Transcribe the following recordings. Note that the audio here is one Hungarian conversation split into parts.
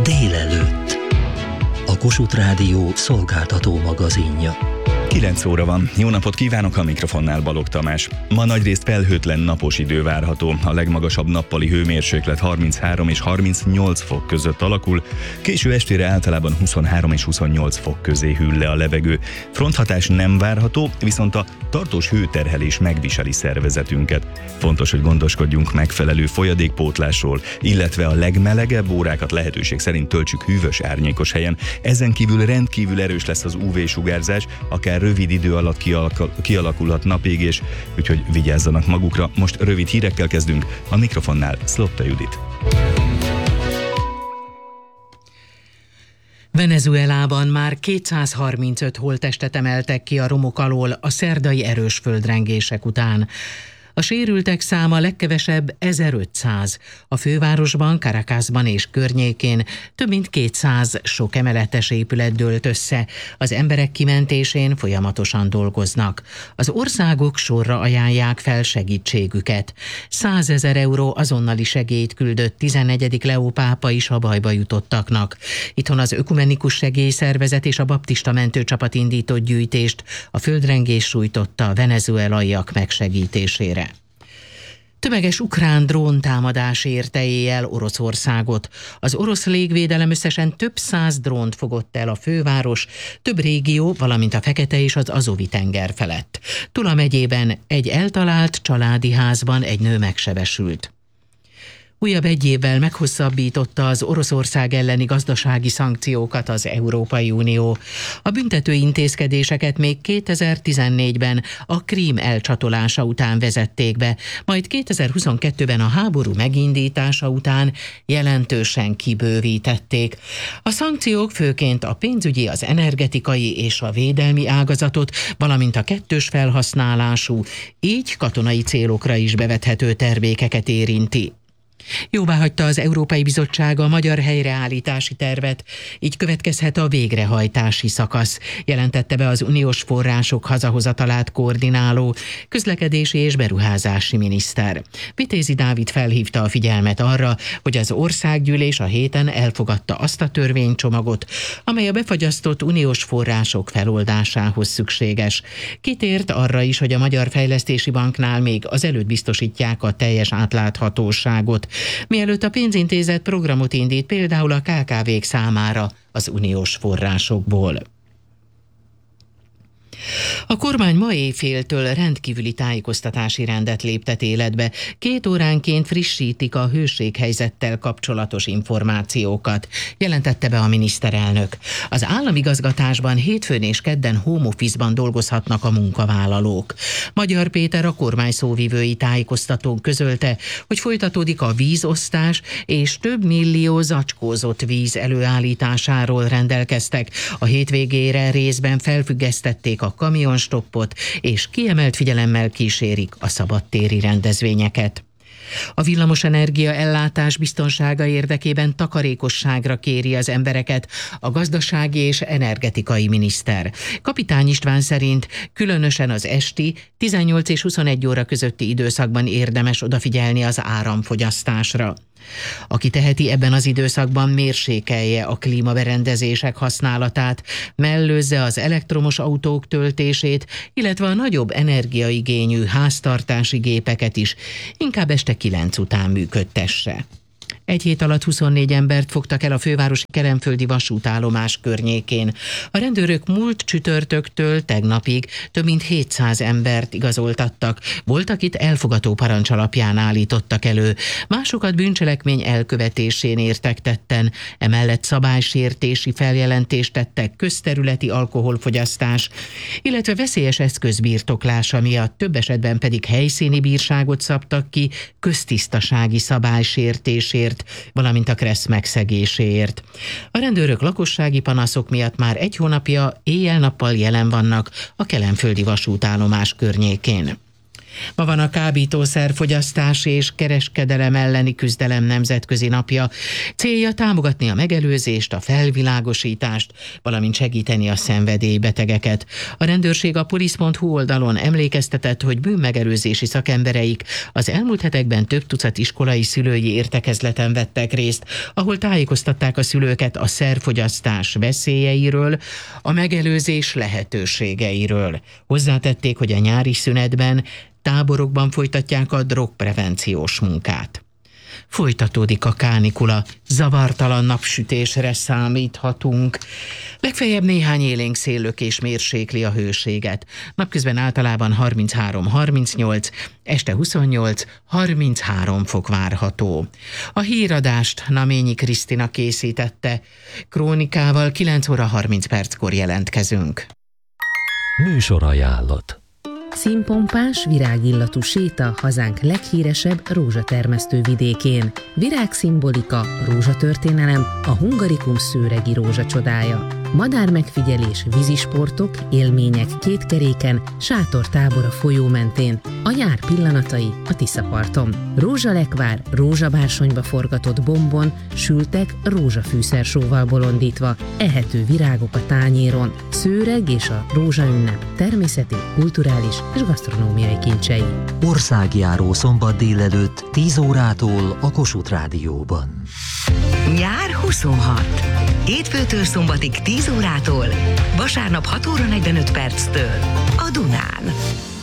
Délelőtt. A Kossuth Rádió szolgáltató magazinja. 9 óra van. Jó napot kívánok, a mikrofonnál Balogh Tamás. Ma nagyrészt felhőtlen napos idő várható. A legmagasabb nappali hőmérséklet 33 és 38 fok között alakul. Késő estére általában 23 és 28 fok közé hűl le a levegő. Fronthatás nem várható, viszont a tartós hőterhelés megviseli szervezetünket. Fontos, hogy gondoskodjunk megfelelő folyadékpótlásról, illetve a legmelegebb órákat lehetőség szerint töltsük hűvös, árnyékos helyen. Ezen kívül rendkívül erős lesz az UV-sugárzás, akár rövid idő alatt kialakulhat napégés, úgyhogy vigyázzanak magukra. Most rövid hírekkel kezdünk, a mikrofonnál Szlopta Judit. Venezuelában már 235 holttestet emeltek ki a romok alól a szerdai erős földrengések után. A sérültek száma legkevesebb 1500. A fővárosban, Caracasban és környékén több mint 200 sok emeletes épület dőlt össze. Az emberek kimentésén folyamatosan dolgoznak. Az országok sorra ajánlják fel segítségüket. 100 000 euró azonnali segélyt küldött 14. Leó pápa is a bajba jutottaknak. Itthon az Ökumenikus Segélyszervezet és a baptista mentőcsapat indított gyűjtést a földrengés sújtotta a venezuelaiak megsegítésére. Tömeges ukrán dróntámadás érte éjjel Oroszországot. Az orosz légvédelem összesen több 100 drónt fogott el a főváros, több régió, valamint a Fekete és az Azovi-tenger felett. Tula megyében egy eltalált családi házban egy nő megsebesült. Újabb egy évvel meghosszabbította az Oroszország elleni gazdasági szankciókat az Európai Unió. A büntető intézkedéseket még 2014-ben a Krím elcsatolása után vezették be, majd 2022-ben a háború megindítása után jelentősen kibővítették. A szankciók főként a pénzügyi, az energetikai és a védelmi ágazatot, valamint a kettős felhasználású, így katonai célokra is bevethető termékeket érinti. Jóváhagyta az Európai Bizottság a magyar helyreállítási tervet, így következhet a végrehajtási szakasz, jelentette be az uniós források hazahozatalát koordináló közlekedési és beruházási miniszter. Vitézi Dávid felhívta a figyelmet arra, hogy az országgyűlés a héten elfogadta azt a törvénycsomagot, amely a befagyasztott uniós források feloldásához szükséges. Kitért arra is, hogy a Magyar Fejlesztési Banknál még azelőtt biztosítják a teljes átláthatóságot, mielőtt a pénzintézet programot indít például a KKV-k számára az uniós forrásokból. A kormány ma éjféltől rendkívüli tájékoztatási rendet léptet életbe. 2 óránként frissítik a hőséghelyzettel kapcsolatos információkat, jelentette be a miniszterelnök. Az államigazgatásban hétfőn és kedden home office-ban dolgozhatnak a munkavállalók. Magyar Péter, a kormány szóvivői tájékoztatón közölte, hogy folytatódik a vízosztás, és több millió zacskózott víz előállításáról rendelkeztek. A hétvégére részben felfüggesztették a kamionstoppot, és kiemelt figyelemmel kísérik a szabadtéri rendezvényeket. A villamosenergia ellátás biztonsága érdekében takarékosságra kéri az embereket a gazdasági és energetikai miniszter. Kapitány István szerint különösen az esti 18 és 21 óra közötti időszakban érdemes odafigyelni az áramfogyasztásra. Aki teheti, ebben az időszakban mérsékelje a klímaberendezések használatát, mellőzze az elektromos autók töltését, illetve a nagyobb energiaigényű háztartási gépeket is inkább este 9 után működtesse. Egy hét alatt 24 embert fogtak el a fővárosi kelenföldi vasútállomás környékén. A rendőrök múlt csütörtöktől tegnapig több mint 700 embert igazoltattak. Voltak itt elfogató parancs alapján állítottak elő. Másokat bűncselekmény elkövetésén értek tetten. Emellett szabálysértési feljelentést tettek közterületi alkoholfogyasztás, illetve veszélyes eszköz birtoklása miatt, több esetben pedig helyszíni bírságot szabtak ki köztisztasági szabálysértésért, valamint a KRESZ megszegéséért. A rendőrök lakossági panaszok miatt már 1 hónapja éjjel-nappal jelen vannak a kelenföldi vasútállomás környékén. Ma van a kábítószerfogyasztás és kereskedelem elleni küzdelem nemzetközi napja. Célja támogatni a megelőzést, a felvilágosítást, valamint segíteni a szenvedélybetegeket. A rendőrség a police.hu oldalon emlékeztetett, hogy bűnmegelőzési szakembereik az elmúlt hetekben több tucat iskolai szülői értekezleten vettek részt, ahol tájékoztatták a szülőket a szerfogyasztás veszélyeiről, a megelőzés lehetőségeiről. Hozzátették, hogy a nyári szünetben táborokban folytatják a drogprevenciós munkát. Folytatódik a kánikula, zavartalan napsütésre számíthatunk. Legfeljebb néhány élénk széllökés mérsékli a hőséget. Napközben általában 33-38, este 28-33 fok várható. A híradást Naményi Krisztina készítette. Krónikával 9 óra 30 perckor jelentkezünk. Műsorajánlat. Színpompás, virágillatú séta hazánk leghíresebb rózsatermesztő vidékén. Virágszimbolika, rózsatörténelem, a Hungarikum szőregi rózsa csodája. Madármegfigyelés, vízisportok, élmények kétkeréken, sátortábor a folyó mentén, a nyár pillanatai a Tiszaparton. Rózsalekvár, rózsabársonyba forgatott bombon, sültek rózsafűszersóval bolondítva, ehető virágok a tányéron, szőreg és a rózsaünnep természeti, kulturális és gasztronómiai kincsei. Országjáró szombat délelőtt 10 órától a Kossuth Rádióban. Nyár 26. Hétfőtől szombatig 10 órától, vasárnap 6 óra 45 perctől a Dunán.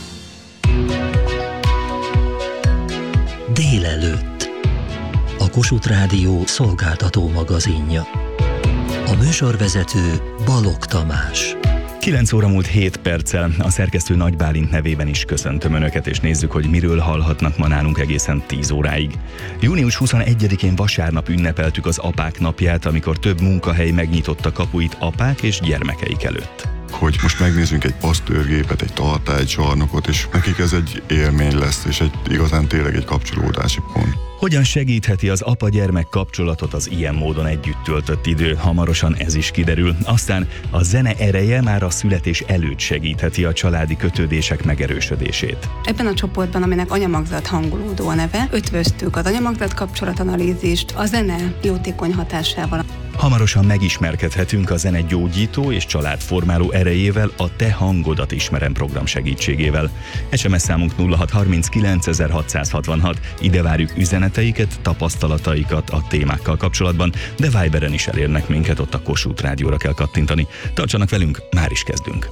Délelőtt. A Kossuth Rádió szolgáltató magazinja. A műsorvezető Balogh Tamás. 9 óra múlt 7 perccel, a szerkesztő Nagy Bálint nevében is köszöntöm Önöket, és nézzük, hogy miről hallhatnak ma nálunk egészen 10 óráig. Június 21-én vasárnap ünnepeltük az Apák napját, amikor több munkahely megnyitotta kapuit apák és gyermekeik előtt. Hogy most megnézzünk egy pasztőrgépet, egy tartálycsarnokot, és nekik ez egy élmény lesz, és igazán tényleg egy kapcsolódási pont. Hogyan segítheti az apa-gyermek kapcsolatot az ilyen módon együtt töltött idő? Hamarosan ez is kiderül. Aztán a zene ereje már a születés előtt segítheti a családi kötődések megerősödését. Ebben a csoportban, aminek anyamagzat hangolódó a neve, ötvöztük az anyamagzat kapcsolatanalízist a zene jótékony hatásával. Hamarosan megismerkedhetünk a zene gyógyító és családformáló erejével a Te hangodat ismerem program segítségével. SMS számunk 0630 666. Ide várjuk üzeneteiket, tapasztalataikat a témákkal kapcsolatban, de Viberen is elérnek minket, ott a Kossuth Rádióra kell kattintani. Tartsanak velünk, már is kezdünk!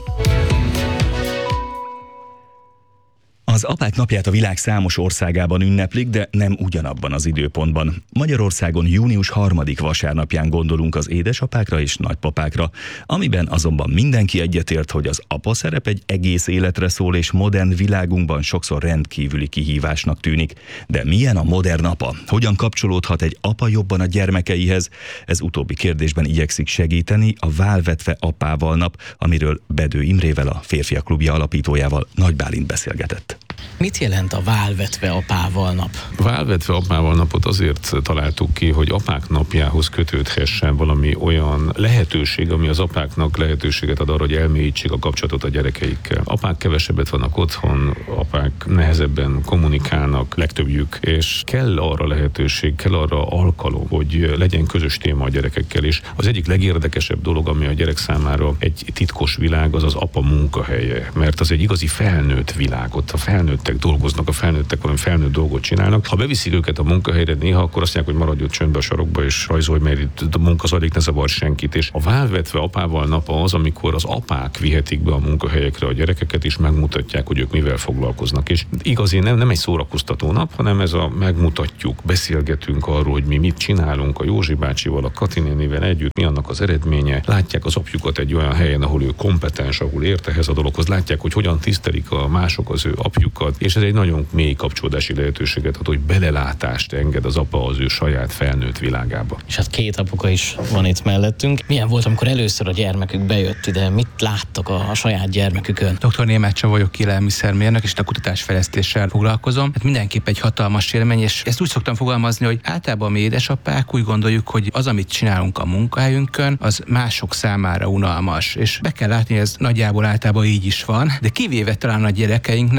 Az Apák napját a világ számos országában ünneplik, de nem ugyanabban az időpontban. Magyarországon június 3. vasárnapján gondolunk az édesapákra és nagypapákra, amiben azonban mindenki egyetért, hogy az apa szerep egy egész életre szól, és modern világunkban sokszor rendkívüli kihívásnak tűnik. De milyen a modern apa? Hogyan kapcsolódhat egy apa jobban a gyermekeihez? Ez utóbbi kérdésben igyekszik segíteni a Válvetve apával nap, amiről Bedő Imrével, a Férfiak Klubja alapítójával Nagy Bálint beszélgetett. Mit jelent a Válvetve apával nap? Válvetve apával napot azért találtuk ki, hogy apák napjához kötődhessen valami olyan lehetőség, ami az apáknak lehetőséget ad arra, hogy elmélyítsék a kapcsolatot a gyerekeikkel. Apák kevesebbet vannak otthon, apák nehezebben kommunikálnak, legtöbbjük, és kell arra lehetőség, kell arra alkalom, hogy legyen közös téma a gyerekekkel, és az egyik legérdekesebb dolog, ami a gyerek számára egy titkos világ, az az apa munkahelye, mert az egy igazi felnőtt világ, ott a felnőttek dolgoznak, a felnőttek valami felnőtt dolgot csinálnak. Ha beviszik őket a munkahelyre néha, akkor azt mondják, hogy maradjon csöndbe a sarokba és rajzolj, mert itt a munkazajlik, ne zavar senkit. És a Válvetve apával nap az, amikor az apák vihetik be a munkahelyekre a gyerekeket, és megmutatják, hogy ők mivel foglalkoznak. És igazi nem egy szórakoztató nap, hanem ez a megmutatjuk, beszélgetünk arról, hogy mi mit csinálunk a Józsi bácsival, a Kati nénivel együtt, mi annak az eredménye. Látják az apjukat egy olyan helyen, ahol ő kompetens, ahol ért ehhez a dologhoz, látják, hogy hogyan tisztelik a mások az ő apjukat, és ez egy nagyon mély kapcsolódási lehetőséget ad, hogy belelátást enged az apa az ő saját felnőtt világába. És hát két apuka is van itt mellettünk. Milyen volt, amikor először a gyermekük bejött ide? Mit láttak a saját gyermekükön? Dr. Németh Csaba vagyok, élelmiszermérnök, és a kutatásfejlesztéssel foglalkozom. Hát mindenképp egy hatalmas élmény, és ezt úgy szoktam fogalmazni, hogy általában mi édesapák úgy gondoljuk, hogy az, amit csinálunk a munkahelyünkön, az mások számára unalmas. És be kell látni, ez nagyjából általában így is van, de kivéve talán a gyerekeinknek, akik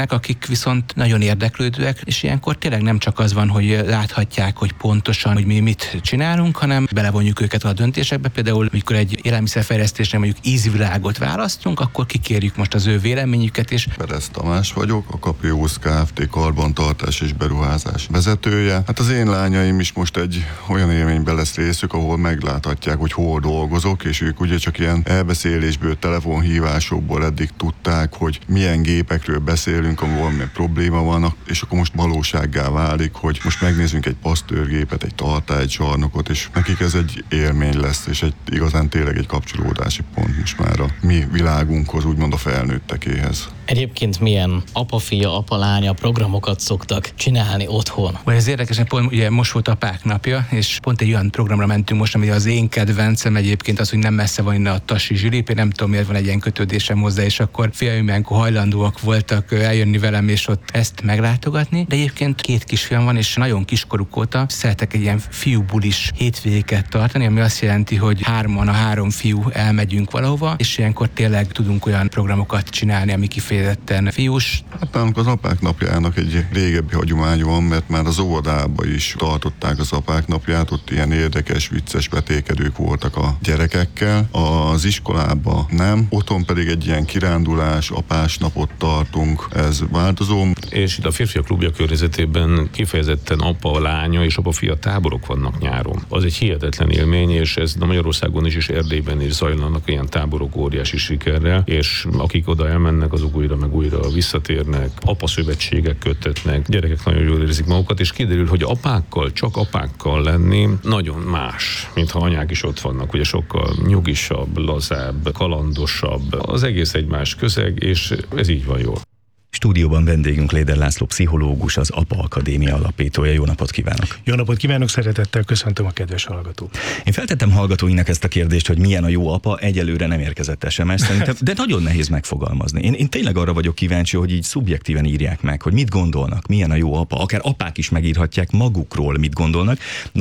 viszont nagyon érdeklődőek, és ilyenkor tényleg nem csak az van, hogy láthatják, hogy pontosan, hogy mi mit csinálunk, hanem belevonjuk őket a döntésekbe. Például, amikor egy élelmiszerfejlesztésnél mondjuk ízvilágot választunk, akkor kikérjük most az ő véleményüket is. Perez Tamás vagyok, a Caprius Kft. Karbantartás és beruházás vezetője. Hát az én lányaim is most egy olyan élményben lesz részük, ahol megláthatják, hogy hol dolgozok, és ők ugye csak ilyen elbeszélésből, telefonhívásokból eddig tudták, hogy milyen gépekről beszélünk, ahol valami probléma van, és akkor most valósággá válik, hogy most megnézzünk egy pasztőrgépet, egy tartálycsarnokot, és nekik ez egy élmény lesz, és igazán tényleg egy kapcsolódási pont most már a mi világunkhoz, úgymond a felnőttekéhez. Egyébként milyen apa-fia, apa-lánya programokat szoktak csinálni otthon? Ez érdekes, pont ugye most volt Apák napja, és pont egy olyan programra mentünk most, ami az én kedvencem egyébként az, hogy nem messze van innen a Tassi Zsilip, én nem tudom, miért van egy ilyen kötődésem hozzá, és akkor fiaim ilyenkor hajlandóak voltak eljönni velem, és ott ezt meglátogatni, de egyébként 2 kisfiam van, és nagyon kiskoruk óta szeretek egy ilyen fiúbulis hétvégéket tartani, ami azt jelenti, hogy 3-an a 3 fiú elmegyünk valahova, és ilyenkor tényleg tudunk olyan programokat csinálni, ami kifejezetten fiús. Hát nálunk az Apák napjának egy régebbi hagyomány van, mert már az óvodába is tartották az Apák napját, ott ilyen érdekes, vicces vetékedők voltak a gyerekekkel. Az iskolában nem, otthon pedig egy ilyen kirándulás, apás napot tartunk, ez változó. És itt a Férfiak Klubja környezetében kifejezetten apa, lánya és apa-fia táborok vannak nyáron. Az egy hihetetlen élmény, és ez Magyarországon is és Erdélyben is zajlanak ilyen táborok óriási sikerrel, és akik oda elmennek, azok újra meg újra visszatérnek, apa-szövetségek köttetnek, gyerekek nagyon jól érzik magukat, és kiderül, hogy apákkal, csak apákkal lenni nagyon más, mintha anyák is ott vannak, ugye sokkal nyugisabb, lazább, kalandosabb, az egész egy más közeg, és ez így van jól. Stúdióban vendégünk Léder László pszichológus, az APA Akadémia alapítója. Jó napot kívánok! Jó napot kívánok, szeretettel köszöntöm a kedves hallgatót. Én feltettem hallgatóinak ezt a kérdést, hogy milyen a jó apa, egyelőre nem érkezett SMS szerintem, de nagyon nehéz megfogalmazni. Én tényleg arra vagyok kíváncsi, hogy így szubjektíven írják meg, hogy mit gondolnak, milyen a jó apa, akár apák is megírhatják magukról, mit gondolnak.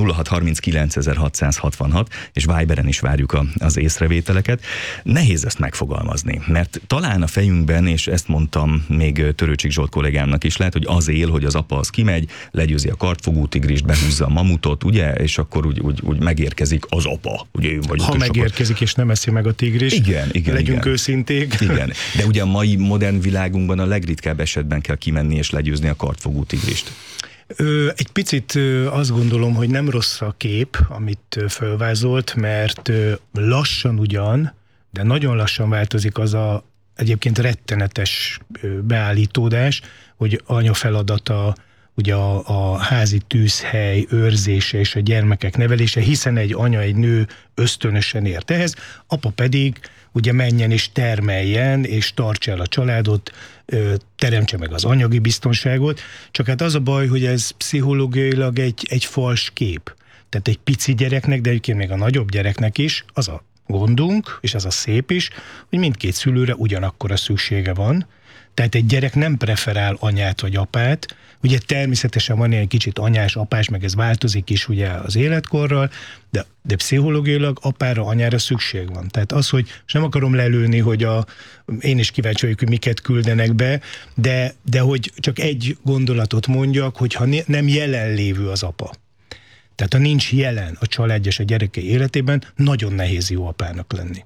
0639 és Viberen is várjuk az észrevételeket. Nehéz ezt megfogalmazni, mert talán a fejünkben, és ezt mondtam még Törőcsik Zsolt kollégámnak is, lehet, hogy az él, hogy az apa az kimegy, legyőzi a kardfogú tigrist, behúzza a mamutot, ugye, és akkor úgy megérkezik az apa. Ugye, ha megérkezik, és nem eszi meg a tigris, igen, legyünk őszinték. Igen, de ugye a mai modern világunkban a legritkább esetben kell kimenni és legyőzni a kardfogú tigrist. Egy picit azt gondolom, hogy nem rossz a kép, amit fölvázolt, mert lassan ugyan, de nagyon lassan változik az a egyébként rettenetes beállítódás, hogy anya feladata ugye a házi tűzhely őrzése és a gyermekek nevelése, hiszen egy anya, egy nő ösztönösen ért ehhez, apa pedig ugye menjen és termeljen, és tartsa el a családot, teremtse meg az anyagi biztonságot, csak hát az a baj, hogy ez pszichológiailag egy fals kép. Tehát egy pici gyereknek, de egyébként még a nagyobb gyereknek is az a gondunk, és ez a szép is, hogy mindkét szülőre ugyanakkor a szüksége van. Tehát egy gyerek nem preferál anyát vagy apát, ugye természetesen van egy kicsit anyás, apás, meg ez változik is ugye az életkorral, de pszichológiailag apára, anyára szükség van. Tehát az, hogy nem akarom lelőni, hogy én is kíváncsi vagyok, hogy miket küldenek be, de hogy csak egy gondolatot mondjak, hogyha nem jelenlévő az apa. Tehát ha nincs jelen a család és a gyerekei életében, nagyon nehéz jó apának lenni.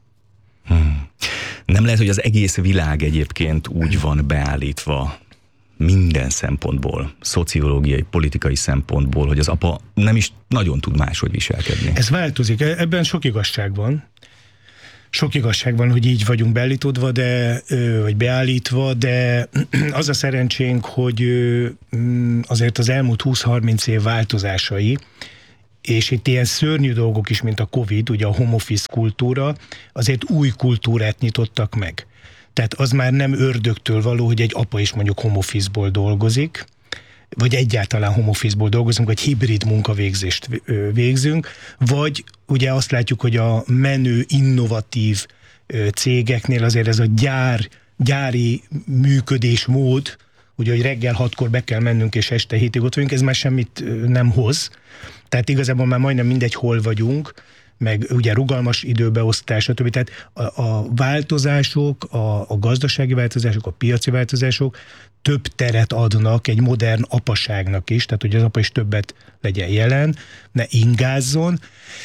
Nem lehet, hogy az egész világ egyébként úgy van beállítva minden szempontból, szociológiai, politikai szempontból, hogy az apa nem is nagyon tud máshogy viselkedni. Ez változik, ebben sok igazság van. Sok igazság van, hogy így vagyunk beállítva, vagy beállítva, de az a szerencsénk, hogy azért az elmúlt 20-30 év változásai, és itt ilyen szörnyű dolgok is, mint a Covid, ugye a home office kultúra, azért új kultúrát nyitottak meg. Tehát az már nem ördögtől való, hogy egy apa is mondjuk home office-ból dolgozik, vagy egyáltalán home office-ból dolgozunk, vagy hibrid munkavégzést végzünk, vagy ugye azt látjuk, hogy a menő, innovatív cégeknél azért ez a gyári működésmód, ugye, hogy reggel 6-kor be kell mennünk, és este 7-ig ott vagyunk, ez már semmit nem hoz. Tehát igazából már majdnem mindegy, hol vagyunk, meg ugye rugalmas időbeosztás, stb. Tehát a változások, a gazdasági változások, a piaci változások több teret adnak egy modern apaságnak is, tehát hogy az apa is többet legyen jelen, ne ingázzon,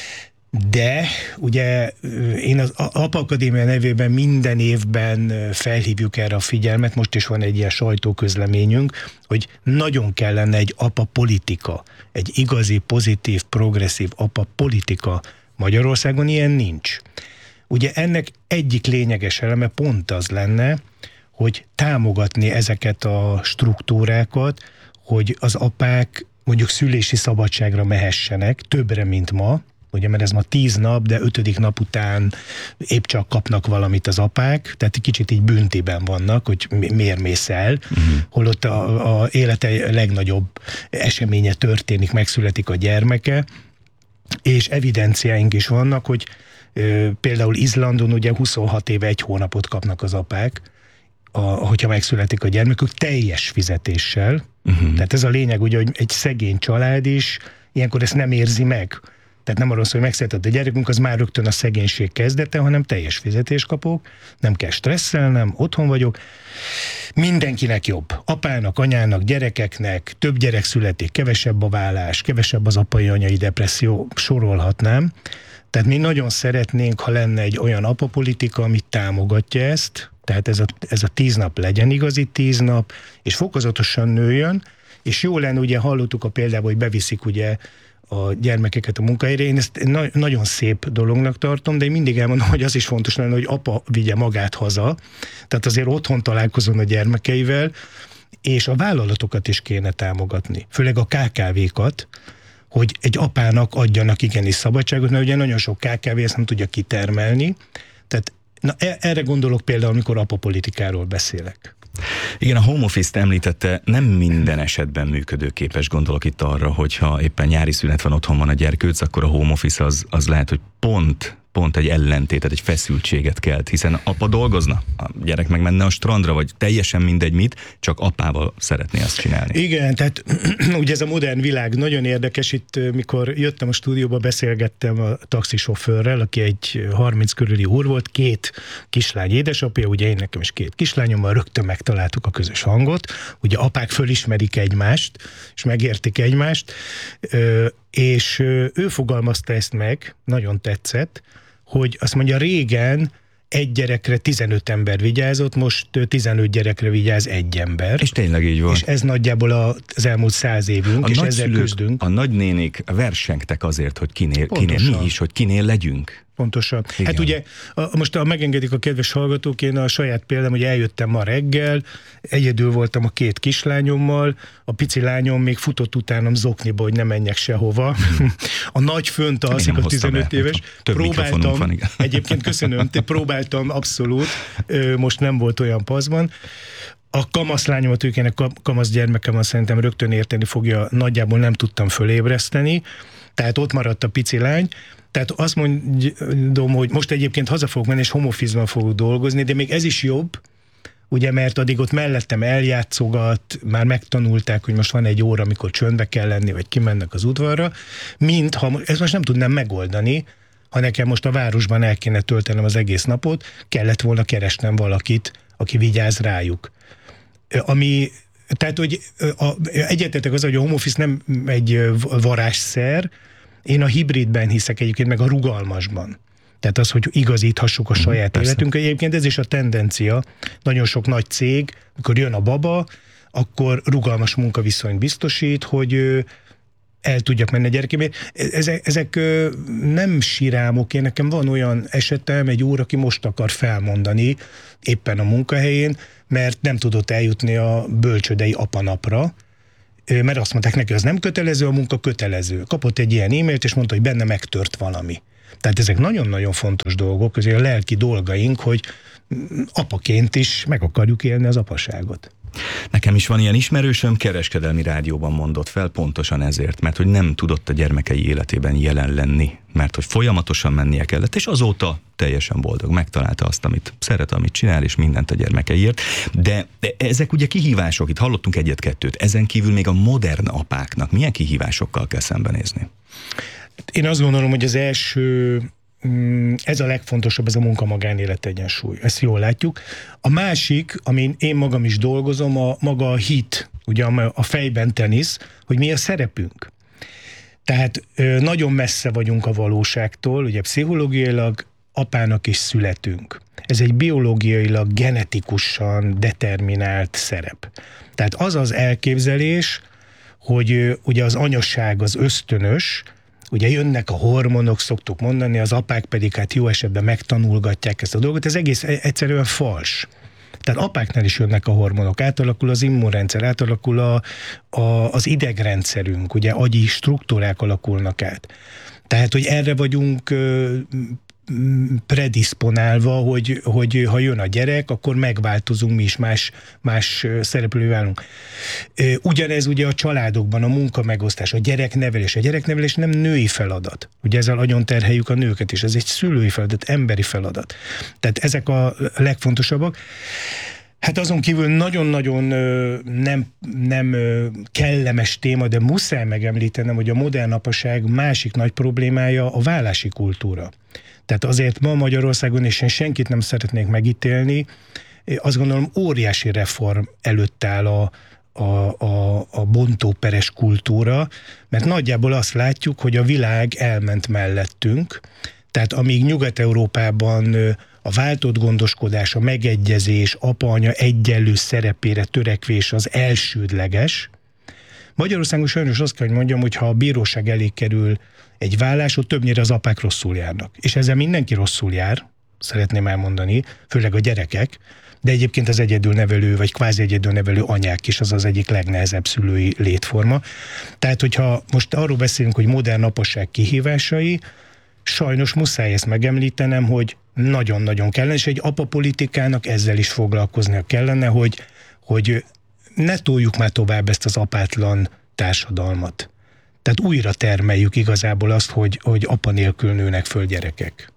de ugye én az Apa Akadémia nevében minden évben felhívjuk erre a figyelmet, most is van egy ilyen sajtóközleményünk, hogy nagyon kellene egy apa politika, egy igazi, pozitív, progresszív apa politika. Magyarországon ilyen nincs. Ugye ennek egyik lényeges eleme pont az lenne, hogy támogatni ezeket a struktúrákat, hogy az apák mondjuk szülési szabadságra mehessenek, többre, mint ma, ugye, mert ez ma 10 nap, de 5. nap után épp csak kapnak valamit az apák, tehát kicsit így büntiben vannak, hogy miért mész el, holott a élete legnagyobb eseménye történik, megszületik a gyermeke, és evidenciáink is vannak, hogy például Izlandon ugye 26 éve 1 hónapot kapnak az apák, hogyha megszületik a gyermekük, teljes fizetéssel. Tehát ez a lényeg, ugye, hogy egy szegény család is ilyenkor ezt nem érzi meg. Tehát nem arról szól, hogy megszületett a gyerekünk, az már rögtön a szegénység kezdete, hanem teljes fizetést kapok, nem kell stresszelnem, otthon vagyok. Mindenkinek jobb. Apának, anyának, gyerekeknek, több gyerek születik, kevesebb a vállás, kevesebb az apai-anyai depresszió, sorolhatnám. Tehát mi nagyon szeretnénk, ha lenne egy olyan apapolitika, ami támogatja ezt, tehát ez a 10 nap legyen igazi 10 nap, és fokozatosan nőjön, és jó lenne, ugye hallottuk a példában, hogy beviszik ugye a gyermekeket a munkahelyre. Én ezt nagyon szép dolognak tartom, de én mindig elmondom, hogy az is fontos lenne, hogy apa vigye magát haza, tehát azért otthon találkozon a gyermekeivel, és a vállalatokat is kéne támogatni, főleg a KKV-kat, hogy egy apának adjanak igenis szabadságot, mert ugye nagyon sok KKV ezt nem tudja kitermelni, tehát erre gondolok például, amikor apapolitikáról beszélek. Igen, a home office-t említette, nem minden esetben működőképes, gondolok itt arra, hogyha éppen nyári szünet van, otthon van a gyerkőc, akkor a home office az lehet, hogy pont egy ellentétet, egy feszültséget kelt, hiszen apa dolgozna, a gyerek meg menne a strandra, vagy teljesen mindegy mit, csak apával szeretné azt csinálni. Igen, tehát ugye ez a modern világ nagyon érdekes, itt mikor jöttem a stúdióba, beszélgettem a taxisofőrrel, aki egy 30 körüli úr volt, 2 kislány édesapja, ugye én nekem is 2 kislányommal, rögtön megtaláltuk a közös hangot, ugye apák fölismerik egymást, és megértik egymást, és ő fogalmazta ezt meg, nagyon tetszett, hogy azt mondja, régen egy gyerekre 15 ember vigyázott, most 15 gyerekre vigyáz egy ember. És tényleg így van. És ez nagyjából az elmúlt 100 évünk, és ezzel küzdünk. A nagynénik versengtek azért, hogy kinél mi is, hogy kinél legyünk. Pontosan. Igen. Hát ugye, most ha megengedik a kedves hallgatók, én a saját példám, hogy eljöttem ma reggel, egyedül voltam a 2 kislányommal, a pici lányom még futott utánam zokniba, hogy ne menjek sehova. A nagy fönt alszik, a 15 éves. Próbáltam, van, egyébként köszönöm, próbáltam abszolút, most nem volt olyan paszban. A kamaszlányomat, őkének kamasz gyermekem, szerintem rögtön érteni fogja, nagyjából nem tudtam fölébreszteni, tehát ott maradt a pici lány. Tehát azt mondom, hogy most egyébként haza fogok menni, és home office-ban fogok dolgozni, de még ez is jobb, ugye, mert addig ott mellettem eljátszogat, már megtanulták, hogy most van egy óra, amikor csöndbe kell lenni, vagy kimennek az udvarra, mint ha ezt most nem tudnám megoldani, ha nekem most a városban el kéne töltenem az egész napot, kellett volna keresnem valakit, aki vigyáz rájuk. Tehát, hogy egyetetek az, hogy a home office nem egy varázsszer, én a hibridben hiszek egyébként, meg a rugalmasban. Tehát az, hogy igazíthassuk a saját életünket. Egyébként ez is a tendencia. Nagyon sok nagy cég, amikor jön a baba, akkor rugalmas munkaviszonyt biztosít, hogy el tudjak menni a gyerekémért. Ezek nem sirámok. Én nekem van olyan esetem, egy úr, aki most akar felmondani éppen a munkahelyén, mert nem tudott eljutni a bölcsődei apanapra, mert azt mondták neki, az nem kötelező, a munka kötelező. Kapott egy ilyen e-mailt, és mondta, hogy benne megtört valami. Tehát ezek nagyon-nagyon fontos dolgok, azért a lelki dolgaink, hogy apaként is meg akarjuk élni az apaságot. Nekem is van ilyen ismerősöm, kereskedelmi rádióban mondott fel pontosan ezért, mert hogy nem tudott a gyermekei életében jelen lenni, mert hogy folyamatosan mennie kellett, és azóta teljesen boldog, megtalálta azt, amit szeret, amit csinál, és mindent a gyermekeiért. De ezek ugye kihívások, itt hallottunk 1-2, ezen kívül még a modern apáknak milyen kihívásokkal kell szembenézni? Én azt gondolom, hogy az első, ez a legfontosabb, ez a munka-magánélet egyensúly. Ezt jól látjuk. A másik, amin én magam is dolgozom, maga a hit, ugye a fejben tenisz, hogy mi a szerepünk. Tehát nagyon messze vagyunk a valóságtól, ugye pszichológiailag apának is születünk. Ez egy biológiailag, genetikusan determinált szerep. Tehát az az elképzelés, hogy ugye az anyaság az ösztönös, ugye jönnek a hormonok, szoktuk mondani, az apák pedig hát jó esetben megtanulgatják ezt a dolgot, ez egész egyszerűen fals. Tehát apáknál is jönnek a hormonok, átalakul az immunrendszer, átalakul az idegrendszerünk, ugye agyi struktúrák alakulnak át. Tehát, hogy erre vagyunk predisponálva, hogy ha jön a gyerek, akkor megváltozunk, mi is más szereplővé válunk. Ugyanez ugye a családokban, a munkamegosztás, a gyereknevelés. A gyereknevelés nem női feladat. Ugye ezzel nagyon terheljük a nőket is. Ez egy szülői feladat, emberi feladat. Tehát ezek a legfontosabbak. Hát azon kívül nagyon-nagyon nem kellemes téma, de muszáj megemlítenem, hogy a modern apaság másik nagy problémája a vállási kultúra. Tehát azért ma Magyarországon, és én senkit nem szeretnék megítélni, azt gondolom óriási reform előtt áll a bontóperes kultúra, mert nagyjából azt látjuk, hogy a világ elment mellettünk, tehát amíg Nyugat-Európában a váltott gondoskodás, a megegyezés, apa-anya egyenlő szerepére törekvés az elsődleges, Magyarországon sajnos azt kell, hogy mondjam, hogy ha a bíróság elé kerül egy vállás, ott többnyire az apák rosszul járnak. És ezzel mindenki rosszul jár, szeretném elmondani, főleg a gyerekek, de egyébként az egyedülnevelő, vagy kvázi egyedülnevelő anyák is az egyik legnehezebb szülői létforma. Tehát, hogyha most arról beszélünk, hogy modern apaság kihívásai, sajnos muszáj ezt megemlítenem, hogy nagyon-nagyon kellene, és egy apapolitikának ezzel is foglalkoznia kellene, hogy ne toljuk már tovább ezt az apátlan társadalmat. Tehát újra termeljük igazából azt, hogy apa nélkül nőnek föl gyerekek.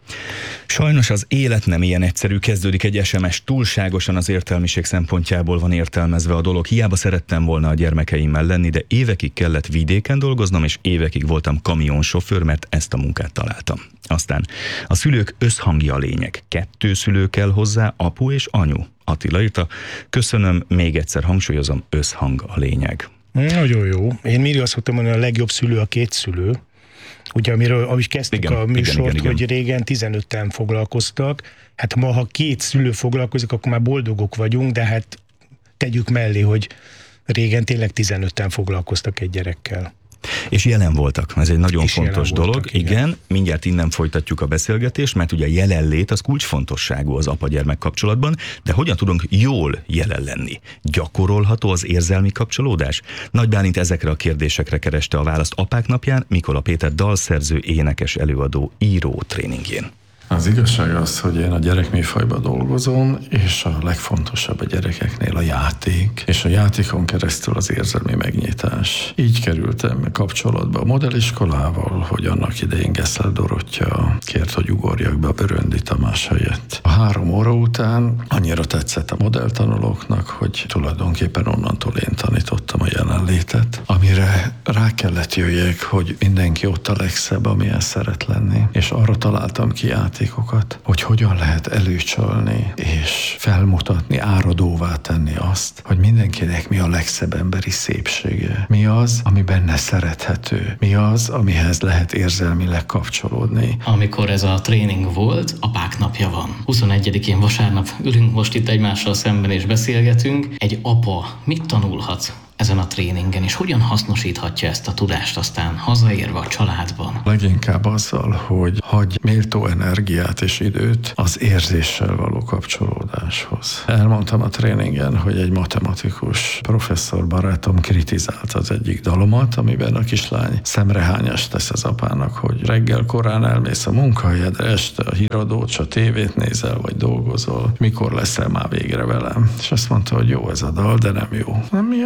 Sajnos az élet nem ilyen egyszerű, kezdődik egy SMS, túlságosan az értelmiség szempontjából van értelmezve a dolog. Hiába szerettem volna a gyermekeimmel lenni, de évekig kellett vidéken dolgoznom, és évekig voltam kamionsofőr, mert ezt a munkát találtam. Aztán a szülők összhangja a lényeg. 2 szülő kell hozzá, apu és anyu. Attila írta, köszönöm, még egyszer hangsúlyozom, összhang a lényeg. Nagyon jó. Én mindig azt szoktam mondani, a legjobb szülő a 2 szülő. Ugye, ahogy kezdtük a műsort, igen. Hogy régen 15-en foglalkoztak, hát ma, ha 2 szülő foglalkozik, akkor már boldogok vagyunk, de hát tegyük mellé, hogy régen tényleg 15-en foglalkoztak egy gyerekkel. És jelen voltak, ez egy nagyon fontos dolog. Igen, mindjárt innen folytatjuk a beszélgetést, mert ugye a jelenlét az kulcsfontosságú az apa-gyermek kapcsolatban, de hogyan tudunk jól jelen lenni? Gyakorolható az érzelmi kapcsolódás? Nagy Bálint ezekre a kérdésekre kereste a választ Apák napján, Mikola Péter dalszerző, énekes, előadó, író tréningjén. Az igazság az, hogy én a gyerekműfajban dolgozom, és a legfontosabb a gyerekeknél a játék, és a játékon keresztül az érzelmi megnyitás. Így kerültem kapcsolatba a modelliskolával, hogy annak idején Gessler Dorottya kért, hogy ugorjak be a Böröndi Tamás helyett. A 3 óra után annyira tetszett a modelltanulóknak, hogy tulajdonképpen onnantól én tanítottam a jelenlétet, amire rá kellett jöjjek, hogy mindenki ott a legszebb, amilyen szeret lenni, és arra találtam ki játékokat, hogy hogyan lehet előcsalni és felmutatni, áradóvá tenni azt, hogy mindenkinek mi a legszebb emberi szépsége. Mi az, ami benne szerethető. Mi az, amihez lehet érzelmileg kapcsolódni. Amikor ez a tréning volt, Apák napja van. 21-én vasárnap ülünk most itt egymással szemben és beszélgetünk. Egy apa mit tanulhat ezen a tréningen, és hogyan hasznosíthatja ezt a tudást aztán hazaérve a családban? Leginkább azzal, hogy hagy méltó energiát és időt az érzéssel való kapcsolódáshoz. Elmondtam a tréningen, hogy egy matematikus professzor barátom kritizálta az egyik dalomat, amiben a kislány szemrehányást tesz az apának, hogy reggel korán elmész a munkahelyedre, este a híradót, s a tévét nézel, vagy dolgozol, mikor leszel már végre velem. És azt mondta, hogy jó ez a dal, de nem jó. Nem, mi a baj vele?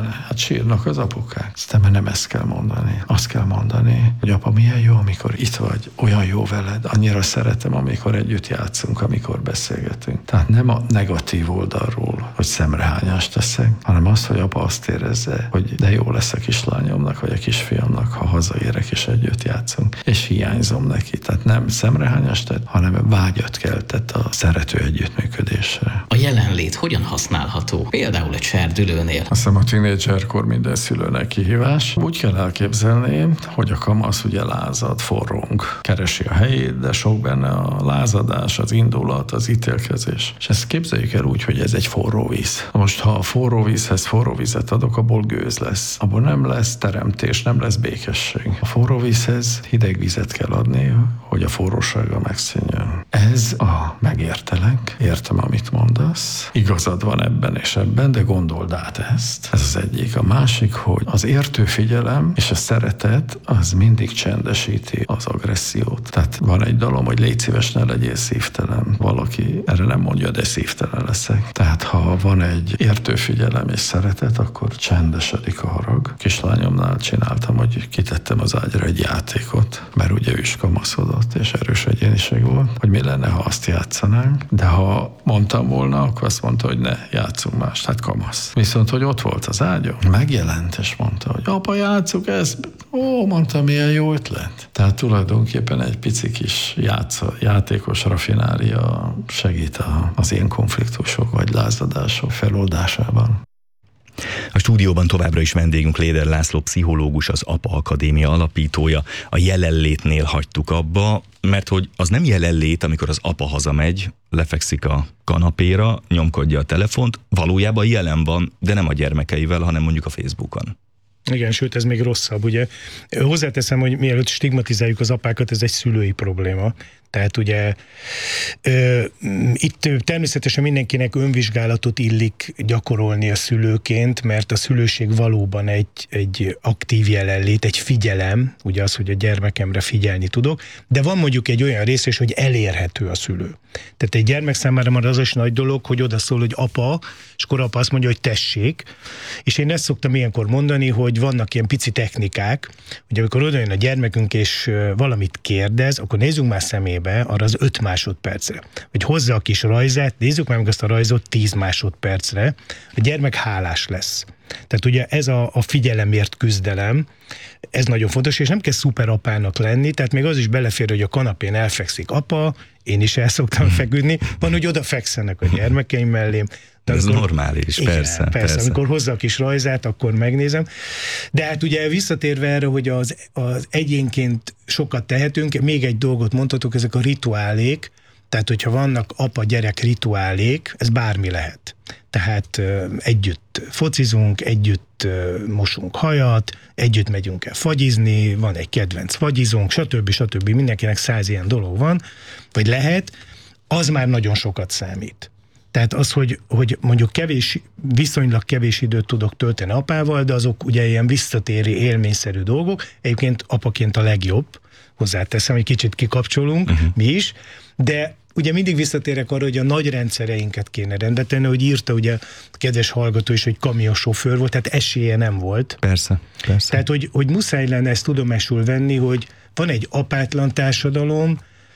vele? Hát sírnak az apukák. Aztán nem ezt kell mondani. Azt kell mondani, hogy apa, milyen jó, amikor itt vagy, olyan jó veled, annyira szeretem, amikor együtt játszunk, amikor beszélgetünk. Tehát nem a negatív oldalról, hogy szemrehányást teszek, hanem az, hogy apa azt érezze, hogy de jó lesz a kislányomnak, vagy a kisfiamnak, ha hazaérek és együtt játszunk, és hiányzom neki. Tehát nem szemrehányást tett, hanem vágyat keltett a szerető együttműködésre. A jelenlét hogyan használható? Például egy serdülőnél. Azt hiszem, a tínédzserkor minden szülőnek kihívás. Úgy kell elképzelni, hogy a kamasz ugye lázad, forrong, keresi a helyét, de sok benne a lázadás, az indulat, az ítélkezés. És ezt képzeljük el úgy, hogy ez egy forró víz. Most, ha a forró vízhez forró vizet adok, abból gőz lesz. Abból nem lesz teremtés, nem lesz békesség. A forró vízhez hideg vizet kell adni, hogy a forrósága megszűnjön. Ez a megértelek, értem, amit mondasz. Igazad van ebben és ebben, de gondold át ezt. Ez az egyik. A másik, hogy az értő figyelem és a szeretet az mindig csendesíti az agressziót. Tehát van egy dalom, hogy légy szíves, ne legyél szívtelen. Valaki erre nem mondja, de szívtelen leszek. Tehát ha van egy értő figyelem és szeretet, akkor csendesedik a harag. Kislányomnál csináltam, hogy kitettem az ágyra egy játékot, mert ugye ő is kamaszodott, és erős egyéniség volt, hogy mi lenne, ha azt játszanánk, de ha mondtam volna, akkor azt mondta, hogy ne játszunk más, hát kamasz. Viszont, hogy ott volt az ágyon, megjelent, és mondta, hogy apa, játsszuk ezt. Ó, mondta, milyen jó ötlet. Tehát tulajdonképpen egy pici kis játékos rafinália segít az ilyen konfliktusok vagy lázadások feloldásában. A stúdióban továbbra is vendégünk Léder László pszichológus, az APA Akadémia alapítója. A jelenlétnél hagytuk abba, mert hogy az nem jelenlét, amikor az apa hazamegy, lefekszik a kanapéra, nyomkodja a telefont, valójában jelen van, de nem a gyermekeivel, hanem mondjuk a Facebookon. Igen, sőt, ez még rosszabb, ugye. Hozzáteszem, hogy mielőtt stigmatizáljuk az apákat, ez egy szülői probléma. Tehát ugye itt természetesen mindenkinek önvizsgálatot illik gyakorolni a szülőként, mert a szülőség valóban egy aktív jelenlét, egy figyelem, ugye az, hogy a gyermekemre figyelni tudok, de van mondjuk egy olyan rész is, hogy elérhető a szülő. Tehát egy gyermek számára már az is nagy dolog, hogy oda szól, hogy apa, és akkor apa azt mondja, hogy tessék, és én ezt szoktam ilyenkor mondani, hogy vannak ilyen pici technikák, hogy amikor oda jön a gyermekünk és valamit kérdez, akkor nézzünk már szemébe arra az 5 másodpercre. Hogy hozza a kis rajzát, nézzük meg azt a rajzot 10 másodpercre, a gyermek hálás lesz. Tehát ugye ez a figyelemért küzdelem, ez nagyon fontos, és nem kell szuperapának lenni, tehát még az is belefér, hogy a kanapén elfekszik apa, én is el szoktam feküdni, van, hogy oda fekszenek a gyermekeim mellém. De ez normális, igen, persze. Amikor hozza a kis rajzát, akkor megnézem. De hát ugye visszatérve erre, hogy az egyénként sokat tehetünk, még egy dolgot mondhatok, ezek a rituálék, tehát hogyha vannak apa-gyerek rituálék, ez bármi lehet. Tehát együtt focizunk, együtt mosunk hajat, együtt megyünk el fagyizni, van egy kedvenc fagyizónk, stb. Mindenkinek 100 ilyen dolog van, vagy lehet, az már nagyon sokat számít. Tehát az, hogy mondjuk viszonylag kevés időt tudok tölteni apával, de azok ugye ilyen visszatérő élményszerű dolgok, egyébként apaként a legjobb, hozzáteszem, egy kicsit kikapcsolunk, mi is, de ugye mindig visszatérek arra, hogy a nagy rendszereinket kéne rendbe tenni, hogy írta ugye a kedves hallgató is, hogy kamionsofőr volt, tehát esélye nem volt. Persze. Tehát, hogy muszáj lenne ezt tudomásul venni, hogy van egy apátlan társadalom,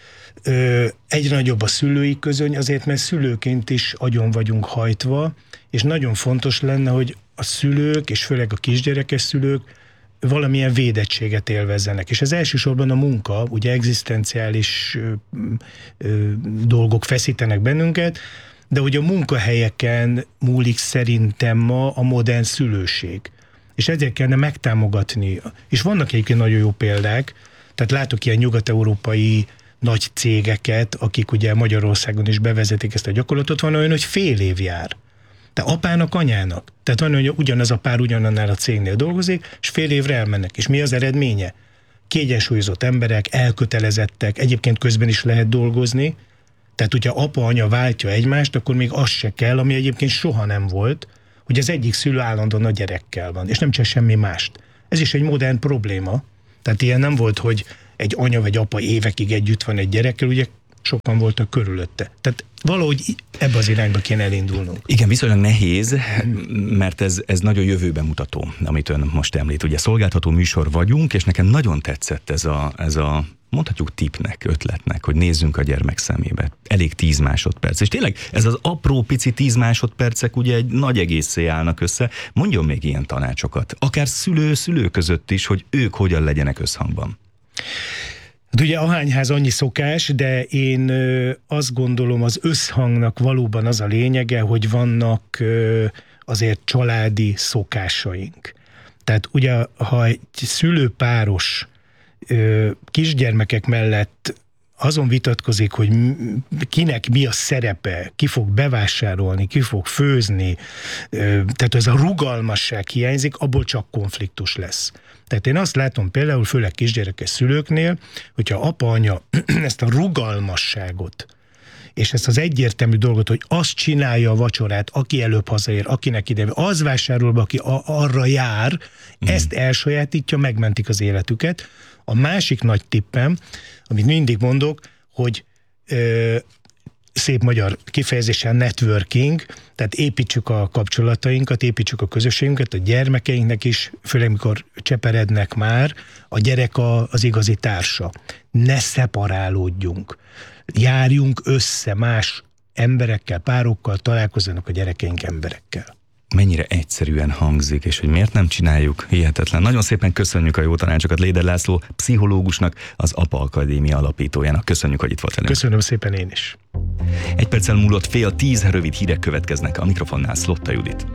egyre nagyobb a szülői közöny, azért, mert szülőként is agyon vagyunk hajtva, és nagyon fontos lenne, hogy a szülők, és főleg a kisgyerekes szülők valamilyen védettséget élvezzenek. És ez elsősorban a munka, ugye egzisztenciális dolgok feszítenek bennünket, de ugye a munkahelyeken múlik szerintem ma a modern szülőség. És ezért kellene megtámogatni. És vannak egyébként nagyon jó példák, tehát látok ilyen nyugat-európai nagy cégeket, akik ugye Magyarországon is bevezetik ezt a gyakorlatot, van olyan, hogy fél év jár. De apának, anyának. Tehát van, hogy ugyanaz a pár ugyanannál a cégnél dolgozik, és fél évre elmennek. És mi az eredménye? Kiegyensúlyozott emberek, elkötelezettek, egyébként közben is lehet dolgozni. Tehát, hogyha apa-anya váltja egymást, akkor még az se kell, ami egyébként soha nem volt, hogy az egyik szülő állandóan a gyerekkel van, és nem csak semmi mást. Ez is egy modern probléma. Tehát ilyen nem volt, hogy egy anya vagy apa évekig együtt van egy gyerekkel, ugye sokan voltak körülötte. Tehát valahogy ebbe az irányba kéne elindulnunk. Igen, viszonylag nehéz, mert ez nagyon jövőben mutató, amit ön most említ. Ugye szolgáltató műsor vagyunk, és nekem nagyon tetszett ez a mondhatjuk tippnek, ötletnek, hogy nézzünk a gyermek szemébe. Elég 10 másodperc. És tényleg ez az apró pici 10 másodpercek ugye egy nagy egészé állnak össze. Mondjon még ilyen tanácsokat. Akár szülő között is, hogy ők hogyan legyenek összhangban. Hát ugye ahányház annyi szokás, de én azt gondolom, az összhangnak valóban az a lényege, hogy vannak azért családi szokásaink. Tehát ugye, ha egy szülőpáros kisgyermekek mellett azon vitatkozik, hogy kinek mi a szerepe, ki fog bevásárolni, ki fog főzni, tehát ez a rugalmasság hiányzik, abból csak konfliktus lesz. Tehát én azt látom például, főleg kisgyerekes szülőknél, hogyha apa-anya ezt a rugalmasságot, és ezt az egyértelmű dolgot, hogy azt csinálja a vacsorát, aki előbb hazaér, akinek ide, az vásárol be, aki arra jár, ezt elsajátítja, megmentik az életüket. A másik nagy tippem, amit mindig mondok, hogy szép magyar kifejezésen networking, tehát építsük a kapcsolatainkat, építsük a közösségünket, a gyermekeinknek is, főleg mikor cseperednek már, a gyerek az igazi társa. Ne szeparálódjunk. Járjunk össze más emberekkel, párokkal, találkozzanak a gyerekeink emberekkel. Mennyire egyszerűen hangzik, és hogy miért nem csináljuk, hihetetlen. Nagyon szépen köszönjük a jó tanácsokat Léder László pszichológusnak, az APA Akadémia alapítójának. Köszönjük, hogy itt volt velünk. Köszönöm szépen én is. Egy perccel múlott 9:30 rövid hírek következnek, a mikrofonnál Szlotta Judit.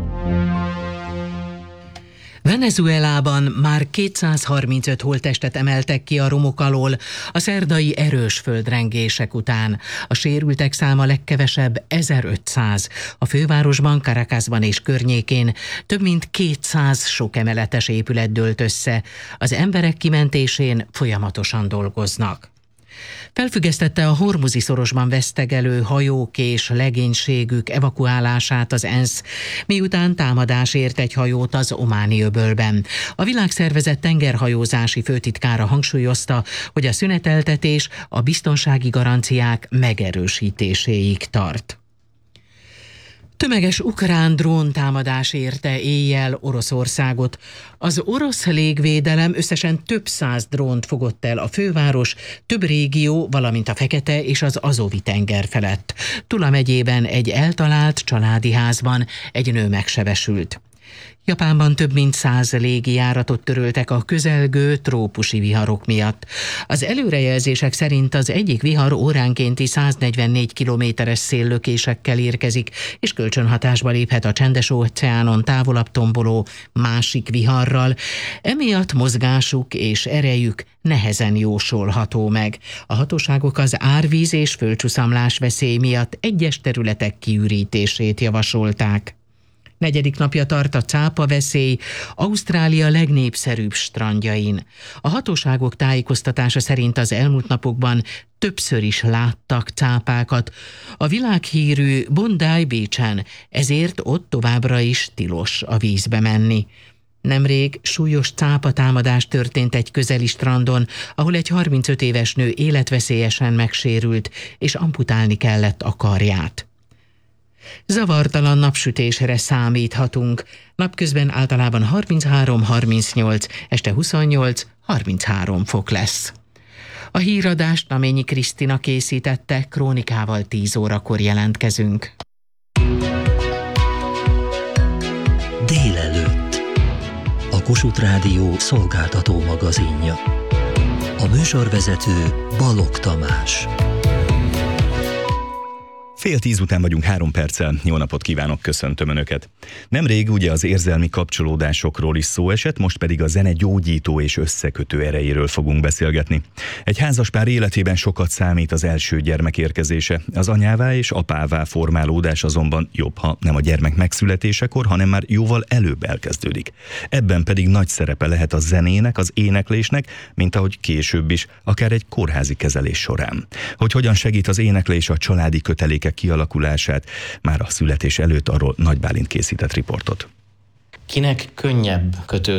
Venezuelában már 235 holttestet emeltek ki a romok alól a szerdai erős földrengések után. A sérültek száma legkevesebb 1500. A fővárosban, Caracasban és környékén több mint 200 sok emeletes épület dőlt össze. Az emberek kimentésén folyamatosan dolgoznak. Felfüggesztette a Hormuzi szorosban vesztegelő hajók és legénységük evakuálását az ENSZ, miután támadás ért egy hajót az Ománi öbölben. A Világszervezet tengerhajózási főtitkára hangsúlyozta, hogy a szüneteltetés a biztonsági garanciák megerősítéséig tart. Tömeges ukrán dróntámadás érte éjjel Oroszországot. Az orosz légvédelem összesen több 100 drónt fogott el a főváros, több régió, valamint a Fekete és az Azovi-tenger felett. Tula megyében egy eltalált családi házban egy nő megsebesült. Japánban több mint 100 légijáratot töröltek a közelgő trópusi viharok miatt. Az előrejelzések szerint az egyik vihar óránkénti 144 kilométeres széllökésekkel érkezik, és kölcsönhatásba léphet a Csendes-óceánon távolabb tomboló másik viharral. Emiatt mozgásuk és erejük nehezen jósolható meg. A hatóságok az árvíz és földcsuszamlás veszély miatt egyes területek kiürítését javasolták. 4. napja tart a cápaveszély Ausztrália legnépszerűbb strandjain. A hatóságok tájékoztatása szerint az elmúlt napokban többször is láttak cápákat a világhírű Bondi Beach-en, ezért ott továbbra is tilos a vízbe menni. Nemrég súlyos cápatámadás történt egy közeli strandon, ahol egy 35 éves nő életveszélyesen megsérült, és amputálni kellett a karját. Zavartalan napsütésre számíthatunk. Napközben általában 33-38, este 28-33 fok lesz. A híradást Naményi Krisztina készítette, Krónikával 10 órakor jelentkezünk. Délelőtt. A Kossuth Rádió szolgáltató magazinja. A műsorvezető Balogh Tamás. 9:30 után vagyunk 3 perccel. Jó napot kívánok, köszöntöm Önöket. Nemrég ugye az érzelmi kapcsolódásokról is szó esett, most pedig a zene gyógyító és összekötő erejéről fogunk beszélgetni. Egy házaspár életében sokat számít az első gyermek érkezése. Az anyává és apává formálódás azonban jobb, ha nem a gyermek megszületésekor, hanem már jóval előbb elkezdődik. Ebben pedig nagy szerepe lehet a zenének, az éneklésnek, mint ahogy később is, akár egy kórházi kezelés során. Hogy hogyan segít az éneklés a családi kötelékek kialakulását, már a születés előtt, arról Nagy Bálint készített riportot. Kinek könnyebb kötődni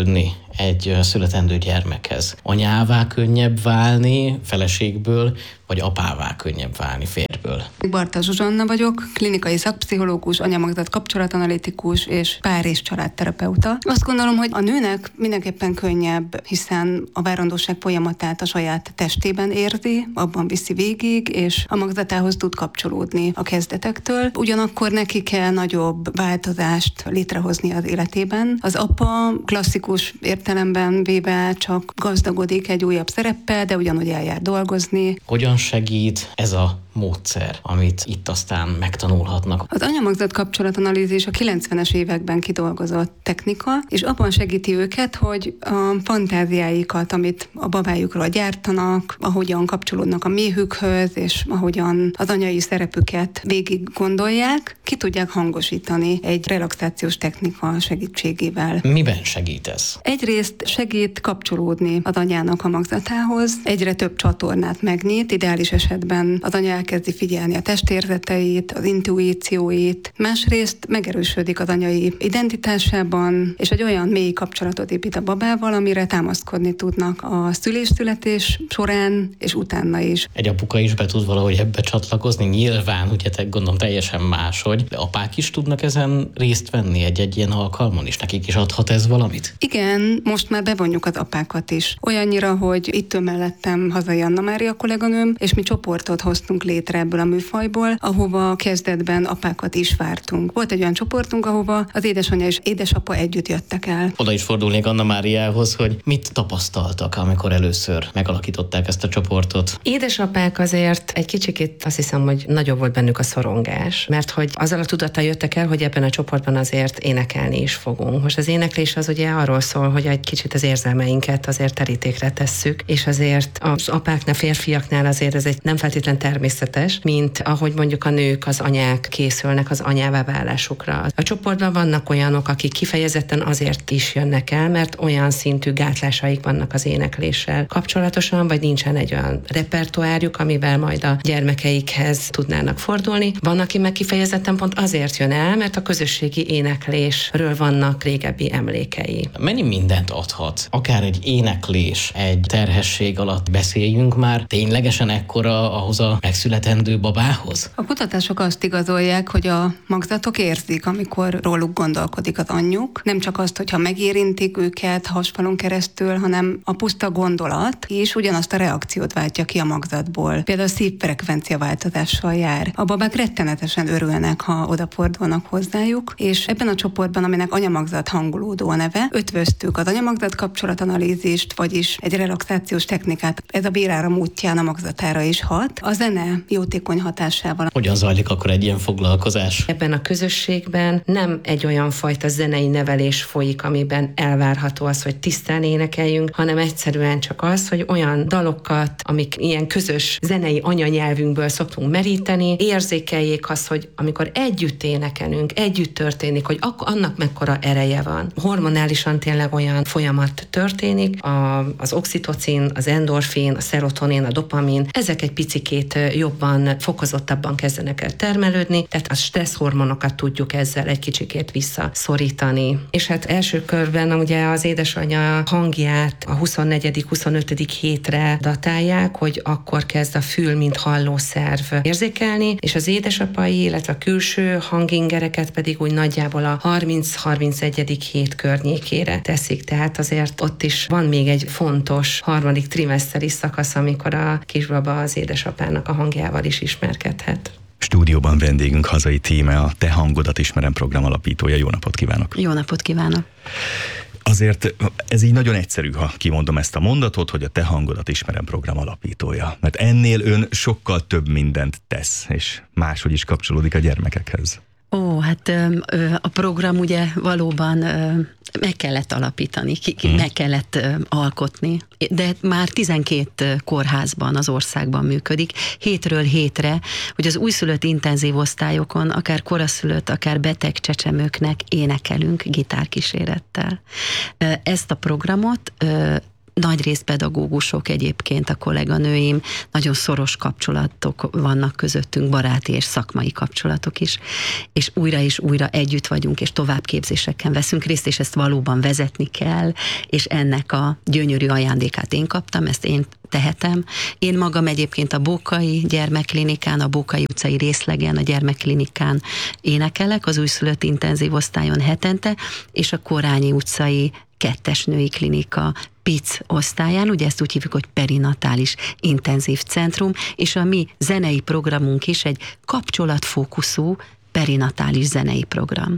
egy születendő gyermekhez? Anyává könnyebb válni feleségből, vagy apává könnyebb válni férjből? Barta Zsuzsanna vagyok, klinikai szakpszichológus, anyamagzat kapcsolatanalitikus és pár- és családterapeuta. Azt gondolom, hogy a nőnek mindenképpen könnyebb, hiszen a várandóság folyamatát a saját testében érzi, abban viszi végig, és a magzatához tud kapcsolódni a kezdetektől. Ugyanakkor neki kell nagyobb változást létrehozni az életében. Az apa klasszikus értelemben véve csak gazdagodik egy újabb szereppel, de ugyanúgy eljár dolgozni. Hogyan segít ez a módszer, amit itt aztán megtanulhatnak? Az anyamagzat kapcsolatanalízis a 90-es években kidolgozott technika, és abban segíti őket, hogy a fantáziáikat, amit a babájukról gyártanak, ahogyan kapcsolódnak a méhükhöz, és ahogyan az anyai szerepüket végig gondolják, ki tudják hangosítani egy relaxációs technika segítségével. Miben segít ez? Egyrészt segít kapcsolódni az anyának a magzatához, egyre több csatornát megnyit, ideális esetben az anya elkezdi figyelni a testérzeteit, az intuícióit, másrészt megerősödik az anyai identitásában, és egy olyan mély kapcsolatot épít a babával, amire támaszkodni tudnak a szülés-születés során, és utána is. Egy apuka is be tud valahogy ebbe csatlakozni, nyilván, ugye gondolom teljesen máshogy, de apák is tudnak ezen részt venni egy ilyen alkalmon is, nekik is adhat ez valamit? Igen, most már bevonjuk az apákat is. Olyannyira, hogy itt mellettem hazai Anna Mária kolléganőm, és mi csoportot hoztunk létre ebből a műfajból, ahova kezdetben apákat is vártunk. Volt egy olyan csoportunk, ahova az édesanyja és édesapa együtt jöttek el. Oda is fordulnék Anna Máriához, hogy mit tapasztaltak, amikor először megalakították ezt a csoportot? Édesapák azért egy kicsikét azt hiszem, hogy nagyobb volt bennük a szorongás, mert hogy azzal a tudattal jöttek el, hogy ebben a csoportban azért énekelni is fogunk. Most az éneklés az ugye arról szól, hogy egy kicsit az érzelmeinket azért terítékre tesszük, és azért az apáknál, férfiaknál azért ez egy nem feltétlen természetes, mint ahogy mondjuk a nők, az anyák készülnek az anyává válásukra. A csoportban vannak olyanok, akik kifejezetten azért is jönnek el, mert olyan szintű gátlásaik vannak az énekléssel kapcsolatosan, vagy nincsen egy olyan repertoárjuk, amivel majd a gyermekeikhez tudnának fordulni. Van, aki meg kifejezetten pont azért jön el, mert a közösségi éneklésről vannak régebbi emlékei. Mennyi mindent adhat? Akár egy éneklés, egy terhesség alatt beszéljünk már ténylegesen ekkora ahhoz a megszületendő babához? A kutatások azt igazolják, hogy a magzatok érzik, amikor róluk gondolkodik az anyjuk. Nem csak azt, hogyha megérintik őket hasfalon keresztül, hanem a puszta gondolat is ugyanazt a reakciót váltja ki a magzatból. Például a szívfrekvencia változással jár. A babák rettenetesen örülnek, ha odafordulnak hozzájuk, és ebben a csoportban, aminek anyamagzat hangolódó a neve, ötvöztük az anyamagzat kapcsolatanalízist, vagyis egy relaxációs technikát. Ez a béráram útján a magzatára is hat. A zene jótékony hatásával. Hogyan zajlik akkor egy ilyen foglalkozás? Ebben a közösségben nem egy olyan fajta zenei nevelés folyik, amiben elvárható az, hogy tisztán énekeljünk, hanem egyszerűen csak az, hogy olyan dalokat, amik ilyen közös zenei anyanyelvünkből szoktunk meríteni, érzékeljék azt, hogy amikor együtt énekelünk, együtt történik, hogy annak mekkora ereje van. Hormonálisan tényleg olyan folyamat történik, az oxitocin, az endorfin, a szerotonin, a dopamin, ezek egy picikét jobban, fokozottabban kezdenek el termelődni, tehát a stresszhormonokat tudjuk ezzel egy kicsikét visszaszorítani. És hát első körben ugye az édesanyja hangját a 24.-25. hétre datálják, hogy akkor kezd a fül, mint hallószerv érzékelni, és az édesapai, illetve a külső hangingereket pedig úgy nagyjából a 30-31. hét környékére teszik. Tehát azért ott is van még egy fontos harmadik trimeszteri szakasz, amikor a kisbaba az édesapának a hangjával is ismerkedhet. Stúdióban vendégünk Hazai Tíme, a Te hangodat ismerem program alapítója. Jó napot kívánok! Jó napot kívánok! Azért ez így nagyon egyszerű, ha kimondom ezt a mondatot, hogy a Te hangodat ismerem program alapítója. Mert ennél ön sokkal több mindent tesz, és máshogy is kapcsolódik a gyermekekhez. Ó, hát a program ugye valóban meg kellett alapítani, meg kellett alkotni, de már 12 kórházban az országban működik, hétről hétre, hogy az újszülött intenzív osztályokon, akár koraszülött, akár beteg csecsemőknek énekelünk gitárkísérettel. Ezt a programot nagyrészt pedagógusok egyébként, a kolléganőim, nagyon szoros kapcsolatok vannak közöttünk, baráti és szakmai kapcsolatok is, és újra együtt vagyunk, és továbbképzéseken veszünk részt, és ezt valóban vezetni kell, és ennek a gyönyörű ajándékát én kaptam, ezt én tehetem. Én magam egyébként a Bókai gyermekklinikán, a Bókai utcai részlegen, a gyermekklinikán énekelek, az újszülött intenzív osztályon hetente, és a Korányi utcai 2-es női klinika PIC osztályán, ugye ezt úgy hívjuk, hogy perinatális intenzív centrum, és a mi zenei programunk is egy kapcsolatfókuszú perinatális zenei program.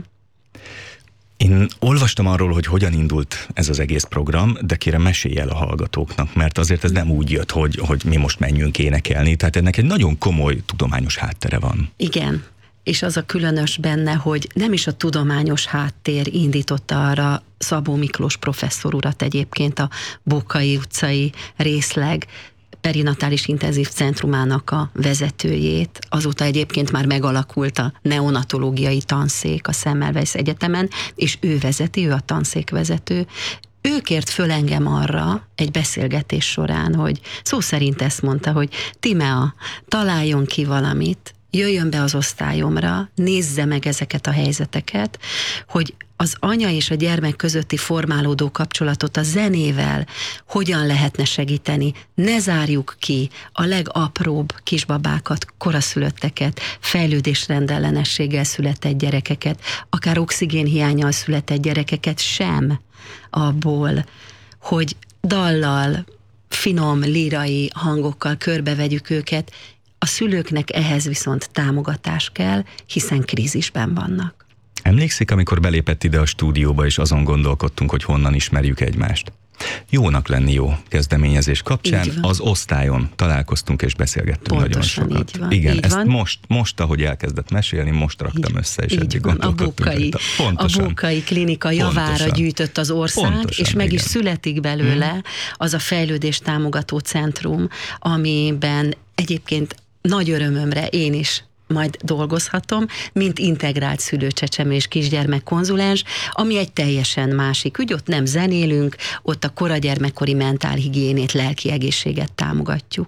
Én olvastam arról, hogy hogyan indult ez az egész program, de kérem, mesélj el a hallgatóknak, mert azért ez nem úgy jött, hogy mi most menjünk énekelni, tehát ennek egy nagyon komoly tudományos háttere van. Igen, és az a különös benne, hogy nem is a tudományos háttér indította arra Szabó Miklós professzor urat egyébként, a Bókai utcai részleg perinatális intenzív centrumának a vezetőjét. Azóta egyébként már megalakult a neonatológiai tanszék a Semmelweis Egyetemen, és ő vezeti, ő a tanszékvezető. Ő kért föl engem arra egy beszélgetés során, hogy szó szerint ezt mondta, hogy Tímea, találjon ki valamit, jöjjön be az osztályomra, nézze meg ezeket a helyzeteket, hogy az anya és a gyermek közötti formálódó kapcsolatot a zenével hogyan lehetne segíteni. Ne zárjuk ki a legapróbb kisbabákat, koraszülötteket, fejlődésrendellenességgel született gyerekeket, akár oxigénhiánnyal született gyerekeket sem abból, hogy dallal, finom, lírai hangokkal körbevegyük őket. A szülőknek ehhez viszont támogatás kell, hiszen krízisben vannak. Emlékszik, amikor belépett ide a stúdióba, és azon gondolkodtunk, hogy honnan ismerjük egymást? Jónak lenni jó kezdeményezés kapcsán az osztályon találkoztunk és beszélgettünk pontosan nagyon sokat. Így van, igen, így ezt van. most, ahogy elkezdett mesélni, most raktam össze, és eddig gondolkodtunk. A Bókai klinika javára gyűjtött az ország, pontosan, és meg is születik belőle az a fejlődés támogató centrum, amiben egyébként nagy örömömre én is majd dolgozhatom, mint integrált szülőcsecsemő és kisgyermek konzulens, ami egy teljesen másik ügy, ott nem zenélünk, ott a koragyermekkori mentálhigiénét, lelki egészséget támogatjuk.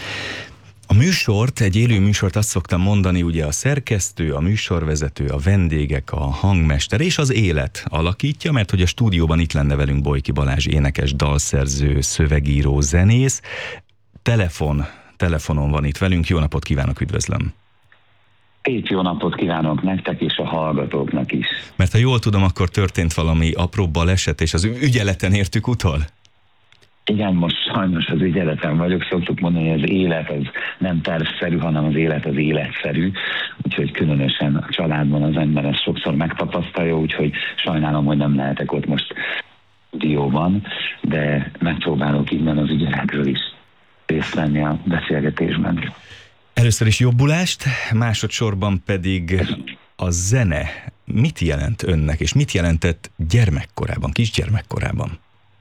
A műsort, egy élő műsort azt szoktam mondani, ugye a szerkesztő, a műsorvezető, a vendégek, a hangmester és az élet alakítja, mert hogy a stúdióban itt lenne velünk Bojki Balázs, énekes, dalszerző, szövegíró, zenész. Telefonon van itt velünk, jó napot kívánok, üdvözlöm! Jó napot kívánok nektek és a hallgatóknak is. Mert ha jól tudom, akkor történt valami apró baleset, és az ügyeleten értük utol? Igen, most sajnos az ügyeleten vagyok. Szoktuk mondani, hogy az élet az nem tervszerű, hanem az élet az életszerű. Úgyhogy különösen a családban az ember ezt sokszor megtapasztalja, úgyhogy sajnálom, hogy nem lehetek ott most stúdióban, de megpróbálok innen az ügyeletről is részt venni a beszélgetésben. Először is jobbulást, másodszorban pedig a zene. Mit jelent önnek, és mit jelentett gyermekkorában, kisgyermekkorában?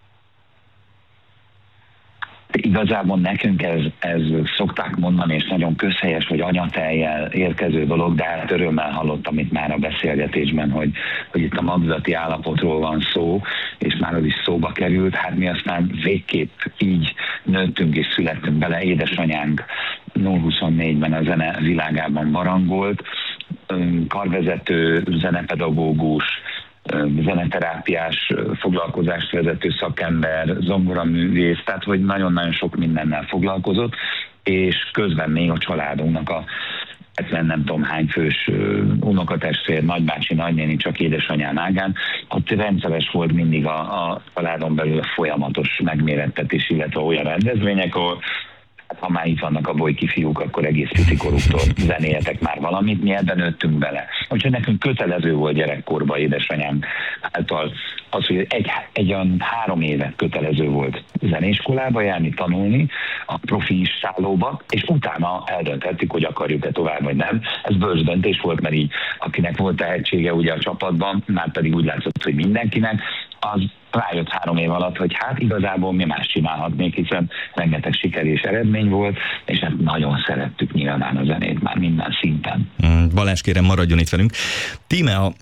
Igazából nekünk ez szokták mondani, és nagyon közhelyes, hogy anyateljel érkező dolog, de hát örömmel hallottam itt már a beszélgetésben, hogy itt a magzati állapotról van szó, és már az is szóba került. Hát mi aztán végképp így nőttünk és születtünk bele. Édesanyánk 0-24-ben a zene világában barangolt, karvezető, zenepedagógus, zeneterápiás foglalkozást vezető szakember, zongoraművész, tehát hogy nagyon-nagyon sok mindennel foglalkozott, és közben még a családunknak a nem tudom hány fős unokatestvér, nagybácsi, nagynéni, csak édesanyám ágán, ott rendszeres volt mindig a családon belül a folyamatos megmérettetés, illetve olyan rendezvények, ahol ha már itt vannak a Bojki fiúk, akkor egész picikoruktól zenéljetek már valamit, mi ebben nőttünk bele. Úgyhogy nekünk kötelező volt gyerekkorban édesanyám által az, hogy egy olyan 3 évet kötelező volt zeneiskolába járni, tanulni, a profi istálóba, és utána eldönthettük, hogy akarjuk-e tovább, vagy nem. Ez bölcs döntés volt, mert így akinek volt tehetsége ugye a csapatban, már pedig úgy látszott, hogy mindenkinek, az rájött 3 év alatt, hogy hát igazából mi más csinálhatnék, hiszen rengeteg siker és eredmény volt, és hát nagyon szerettük nyilván a zenét már minden szinten. Balázs, kérem, maradjon itt velünk. Tímea,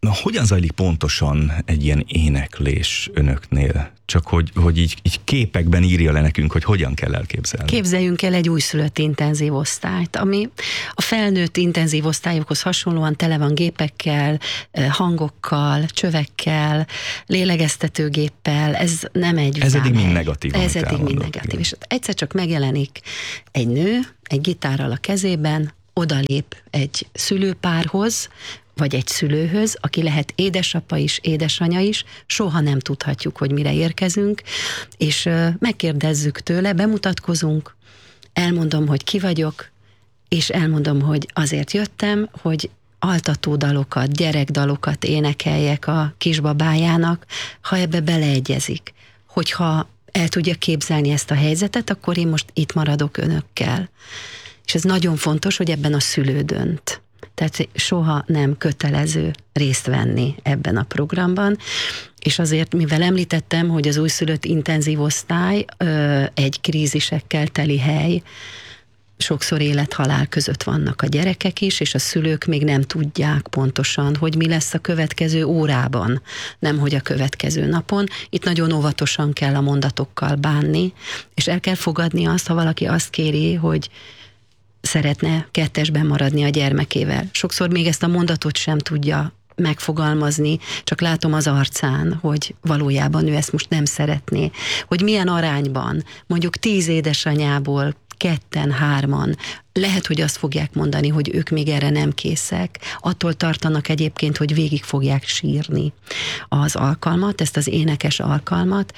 Na, hogyan zajlik pontosan egy ilyen éneklés önöknél? Csak hogy így képekben írja le nekünk, hogy hogyan kell elképzelni. Képzeljünk el egy újszülött intenzív osztályt, ami a felnőtt intenzív osztályokhoz hasonlóan tele van gépekkel, hangokkal, csövekkel, lélegeztetőgéppel. Ez nem egy Ez eddig mind negatív. Ez eddig mind negatív. És egyszer csak megjelenik egy nő, egy gitárral a kezében, odalép egy szülőpárhoz, vagy egy szülőhöz, aki lehet édesapa is, édesanya is, soha nem tudhatjuk, hogy mire érkezünk, és megkérdezzük tőle, bemutatkozunk, elmondom, hogy ki vagyok, és elmondom, hogy azért jöttem, hogy altatódalokat, gyerekdalokat énekeljek a kisbabájának, ha ebbe beleegyezik. Hogyha el tudja képzelni ezt a helyzetet, akkor én most itt maradok önökkel. És ez nagyon fontos, hogy ebben a szülő dönt. Tehát soha nem kötelező részt venni ebben a programban, és azért, mivel említettem, hogy az újszülött intenzív osztály egy krízisekkel teli hely, sokszor élet-halál között vannak a gyerekek is, és a szülők még nem tudják pontosan, hogy mi lesz a következő órában, nemhogy a következő napon. Itt nagyon óvatosan kell a mondatokkal bánni, és el kell fogadni azt, ha valaki azt kéri, hogy szeretne kettesben maradni a gyermekével. Sokszor még ezt a mondatot sem tudja megfogalmazni, csak látom az arcán, hogy valójában ő ezt most nem szeretné. Hogy milyen arányban, mondjuk 10 édesanyából 2, 3 lehet, hogy azt fogják mondani, hogy ők még erre nem készek. Attól tartanak egyébként, hogy végig fogják sírni az alkalmat, ezt az énekes alkalmat,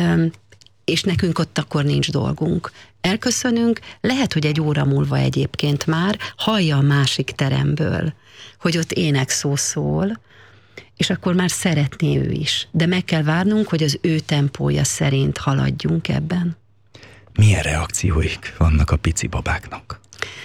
és nekünk ott akkor nincs dolgunk. Elköszönünk, lehet, hogy egy óra múlva egyébként már hallja a másik teremből, hogy ott énekszó szól, és akkor már szeretné ő is. De meg kell várnunk, hogy az ő tempója szerint haladjunk ebben. Milyen reakcióik vannak a pici babáknak?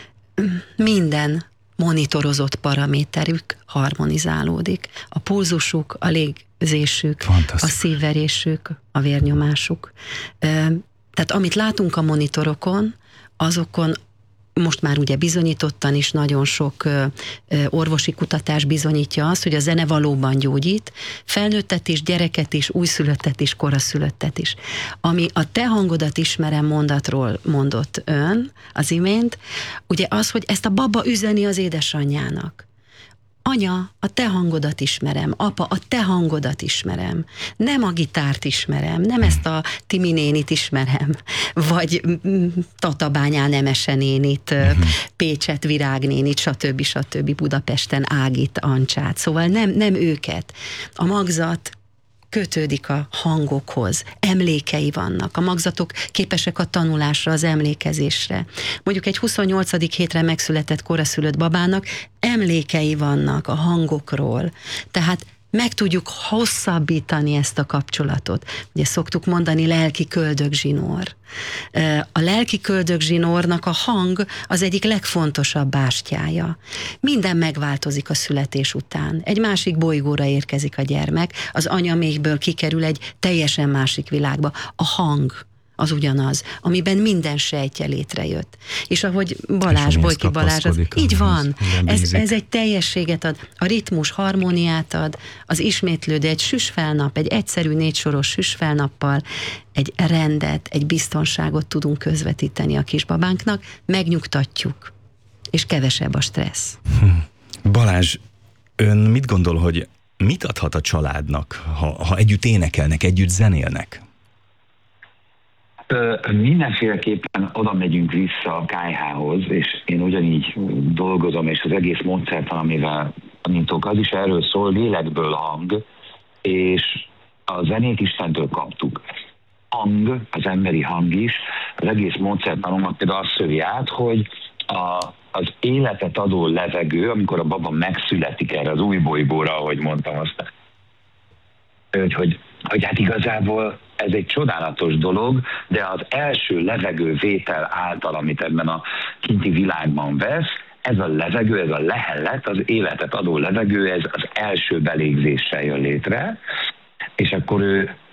Minden monitorozott paraméterük harmonizálódik. A pulzusuk, a légzésük, a szívverésük, a vérnyomásuk. Tehát amit látunk a monitorokon, azokon most már ugye bizonyítottan is nagyon sok orvosi kutatás bizonyítja azt, hogy a zene valóban gyógyít, felnőttet is, gyereket is, újszülöttet is, koraszülöttet is. Ami a te hangodat ismerem mondatról mondott ön az imént, ugye az, hogy ezt a baba üzeni az édesanyjának. Anya, a te hangodat ismerem, apa, a te hangodat ismerem, nem a gitárt ismerem, nem ezt a Timi nénit ismerem, vagy Tatabányán Emese nénit, Pécset Virág nénit, stb. Budapesten Ágit, Ancsát, szóval nem őket. A magzat kötődik a hangokhoz, emlékei vannak, a magzatok képesek a tanulásra, az emlékezésre. Mondjuk egy 28. hétre megszületett koraszülött babának emlékei vannak a hangokról, tehát meg tudjuk hosszabbítani ezt a kapcsolatot. Ugye szoktuk mondani lelki köldögzsinór. A lelki köldögzsinórnak a hang az egyik legfontosabb bástyája. Minden megváltozik a születés után. Egy másik bolygóra érkezik a gyermek, az anyamékből kikerül egy teljesen másik világba. A hang az ugyanaz, amiben minden sejtje létrejött. És ahogy Bojki Balázs, így van, ez egy teljességet ad, a ritmus harmóniát ad, az ismétlődő, egy süsfelnap, egy egyszerű 4 soros süsfelnappal egy rendet, egy biztonságot tudunk közvetíteni a kisbabánknak, megnyugtatjuk, és kevesebb a stressz. Balázs, ön mit gondol, hogy mit adhat a családnak, ha együtt énekelnek, együtt zenélnek? Mindenféleképpen oda megyünk vissza a KH-hoz, és én ugyanígy dolgozom, és az egész módszertan, amivel tanítok, az is erről szól, lélekből hang, és a zenét Istentől kaptuk. Hang, az emberi hang is, az egész módszertanomat például azt szövi át, hogy az életet adó levegő, amikor a baba megszületik erre az új bolygóra, ahogy mondtam azt, hogy hát igazából ez egy csodálatos dolog, de az első levegővétel által, amit ebben a kinti világban vesz, ez a levegő, ez a lehellet, az életet adó levegő, ez az első belégzéssel jön létre, és akkor ő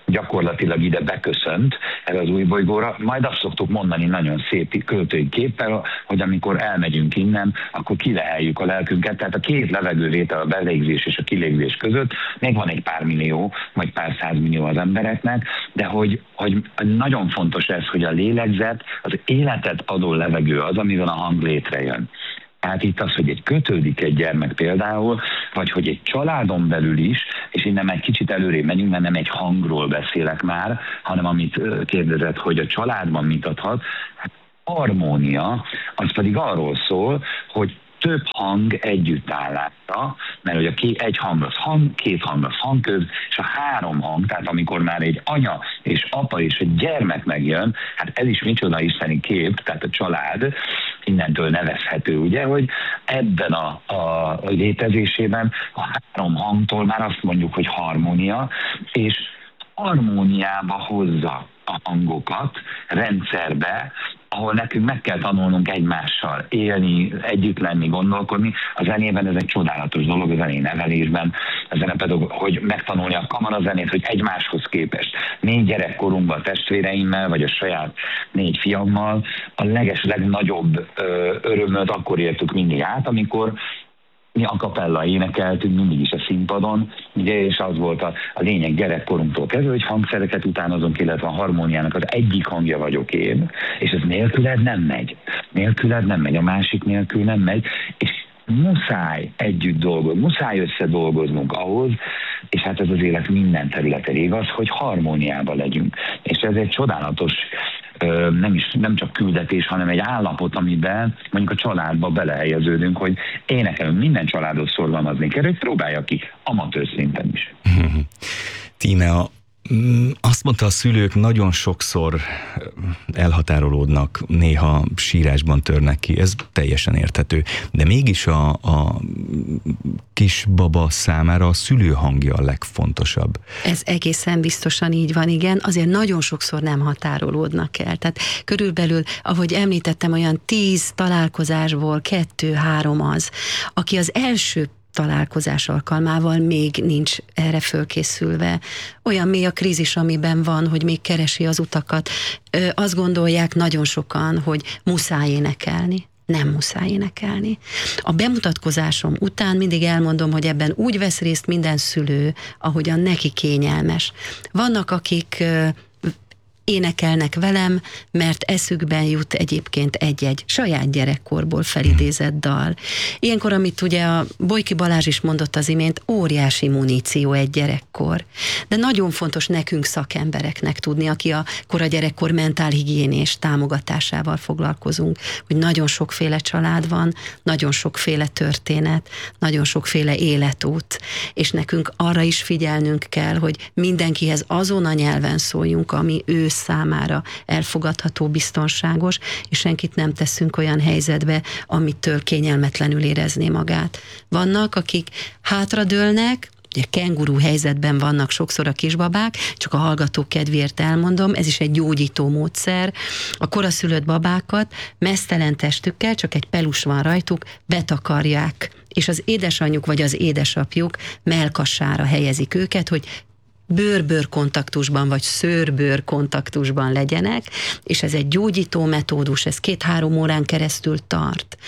gyakorlatilag ide beköszönt erre az új bolygóra, majd azt szoktuk mondani nagyon szép költői képpel, hogy amikor elmegyünk innen, akkor kileheljük a lelkünket, tehát a két levegővétel, a belégzés és a kilégzés között még van egy pár millió, vagy pár százmillió az embereknek, de hogy nagyon fontos ez, hogy a lélegzet, az életet adó levegő az, amivel a hang létrejön. Tehát itt az, hogy kötődik egy gyermek például, vagy hogy egy családon belül is, és innen egy kicsit előrébb megyünk, mert nem egy hangról beszélek már, hanem amit kérdezett, hogy a családban mit adhat, hát harmónia, az pedig arról szól, hogy több hang együttállása, mert hogy egy hang az hang, két hang az hangköz, és a három hang, tehát amikor már egy anya és apa és egy gyermek megjön, hát ez is micsoda isteni kép, tehát a család innentől nevezhető, ugye, hogy ebben a létezésében a három hangtól már azt mondjuk, hogy harmónia, és harmóniába hozza a hangokat rendszerbe, ahol nekünk meg kell tanulnunk egymással élni, együtt lenni, gondolkodni. A zenében ez egy csodálatos dolog, a zenei nevelésben, a zenepedagóg, hogy megtanulni a kamarazenét, hogy egymáshoz képest. 4 gyerekkorunkban a testvéreimmel, vagy a saját 4 fiammal a legnagyobb örömöt akkor értük mindig át, amikor mi a capella énekeltünk mindig is a színpadon, ugye, és az volt a lényeg gyerekkorunktól kezdve, hogy hangszereket utánozunk, illetve a harmóniának az egyik hangja vagyok én, és ez nélküled nem megy. Nélküled nem megy, a másik nélkül nem megy, és muszáj együtt dolgozni, muszáj összedolgoznunk ahhoz, és hát ez az élet minden területen igaz, hogy harmóniában legyünk. És ez egy csodálatos nem csak küldetés, hanem egy állapot, amiben mondjuk a családba belehelyeződünk, hogy énekelünk, minden családot szorgalmazni kell, hogy próbálja ki, amatőr szinten is. Tíme, azt mondta, a szülők nagyon sokszor elhatárolódnak, néha sírásban törnek ki, ez teljesen érthető. De mégis a kisbaba számára a szülő hangja a legfontosabb. Ez egészen biztosan így van, igen. Azért nagyon sokszor nem határolódnak el. Tehát körülbelül, ahogy említettem, olyan 10 találkozásból 2-3 az, aki az első találkozás alkalmával még nincs erre fölkészülve. Olyan mély a krízis, amiben van, hogy még keresi az utakat. Azt gondolják nagyon sokan, hogy muszáj énekelni. Nem muszáj énekelni. A bemutatkozásom után mindig elmondom, hogy ebben úgy vesz részt minden szülő, ahogyan neki kényelmes. Vannak, akik énekelnek velem, mert eszükben jut egyébként egy-egy saját gyerekkorból felidézett dal. Ilyenkor, amit ugye a Bojki Balázs is mondott az imént, óriási muníció egy gyerekkor. De nagyon fontos nekünk szakembereknek tudni, aki a kora gyerekkor mentálhigiénés támogatásával foglalkozunk, hogy nagyon sokféle család van, nagyon sokféle történet, nagyon sokféle életút, és nekünk arra is figyelnünk kell, hogy mindenkihez azon a nyelven szóljunk, ami ő számára elfogadható, biztonságos, és senkit nem teszünk olyan helyzetbe, amitől kényelmetlenül érezné magát. Vannak, akik hátradőlnek, ugye kenguru helyzetben vannak sokszor a kisbabák, csak a hallgatók kedvéért elmondom, ez is egy gyógyító módszer. A koraszülött babákat meztelen testükkel, csak egy pelus van rajtuk, betakarják, és az édesanyjuk vagy az édesapjuk mellkassára helyezik őket, hogy bőr-bőr kontaktusban, vagy szőr-bőr kontaktusban legyenek, és ez egy gyógyító metódus, ez 2-3 órán keresztül tart.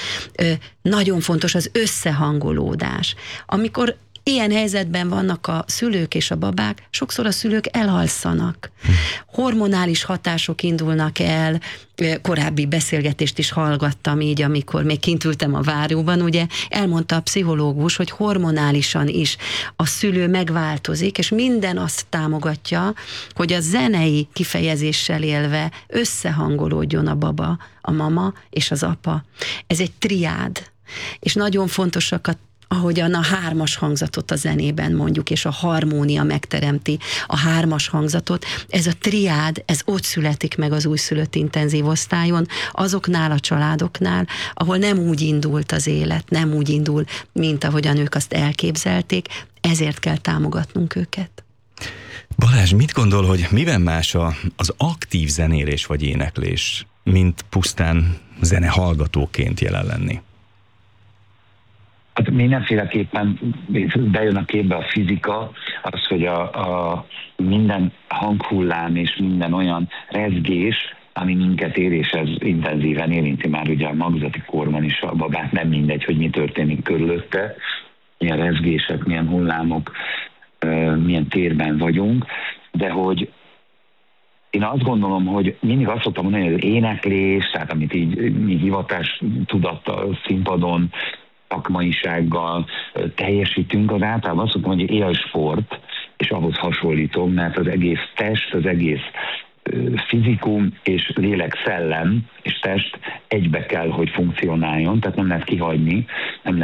Nagyon fontos az összehangolódás. Amikor ilyen helyzetben vannak a szülők és a babák, sokszor a szülők elhalszanak. Hormonális hatások indulnak el, korábbi beszélgetést is hallgattam így, amikor még kint ültem a váróban, ugye elmondta a pszichológus, hogy hormonálisan is a szülő megváltozik, és minden azt támogatja, hogy a zenei kifejezéssel élve összehangolódjon a baba, a mama és az apa. Ez egy triád, és nagyon fontosak ahogyan a 3-as hangzatot a zenében mondjuk, és a harmónia megteremti a 3-as hangzatot. Ez a triád, ez ott születik meg az újszülött intenzív osztályon, azoknál a családoknál, ahol nem úgy indult az élet, nem úgy indul, mint ahogyan ők azt elképzelték, ezért kell támogatnunk őket. Balázs, mit gondol, hogy miben más az aktív zenélés vagy éneklés, mint pusztán zenehallgatóként jelen lenni? Hát mindenféleképpen bejön a képbe a fizika, az, hogy a minden hanghullám és minden olyan rezgés, ami minket ér, és ez intenzíven érinti már ugye a magzati korban is a babát, nem mindegy, hogy mi történik körülötte, milyen rezgések, milyen hullámok, milyen térben vagyunk, de hogy én azt gondolom, hogy mindig azt szoktam mondani, hogy az éneklés, tehát amit így mi hivatás tudattal, színpadon, szakmaisággal teljesítünk, az általában azt szoktam, hogy élsport, és ahhoz hasonlítom, mert az egész test, az egész fizikum és lélek, szellem és test egybe kell, hogy funkcionáljon, tehát nem lehet kihagyni,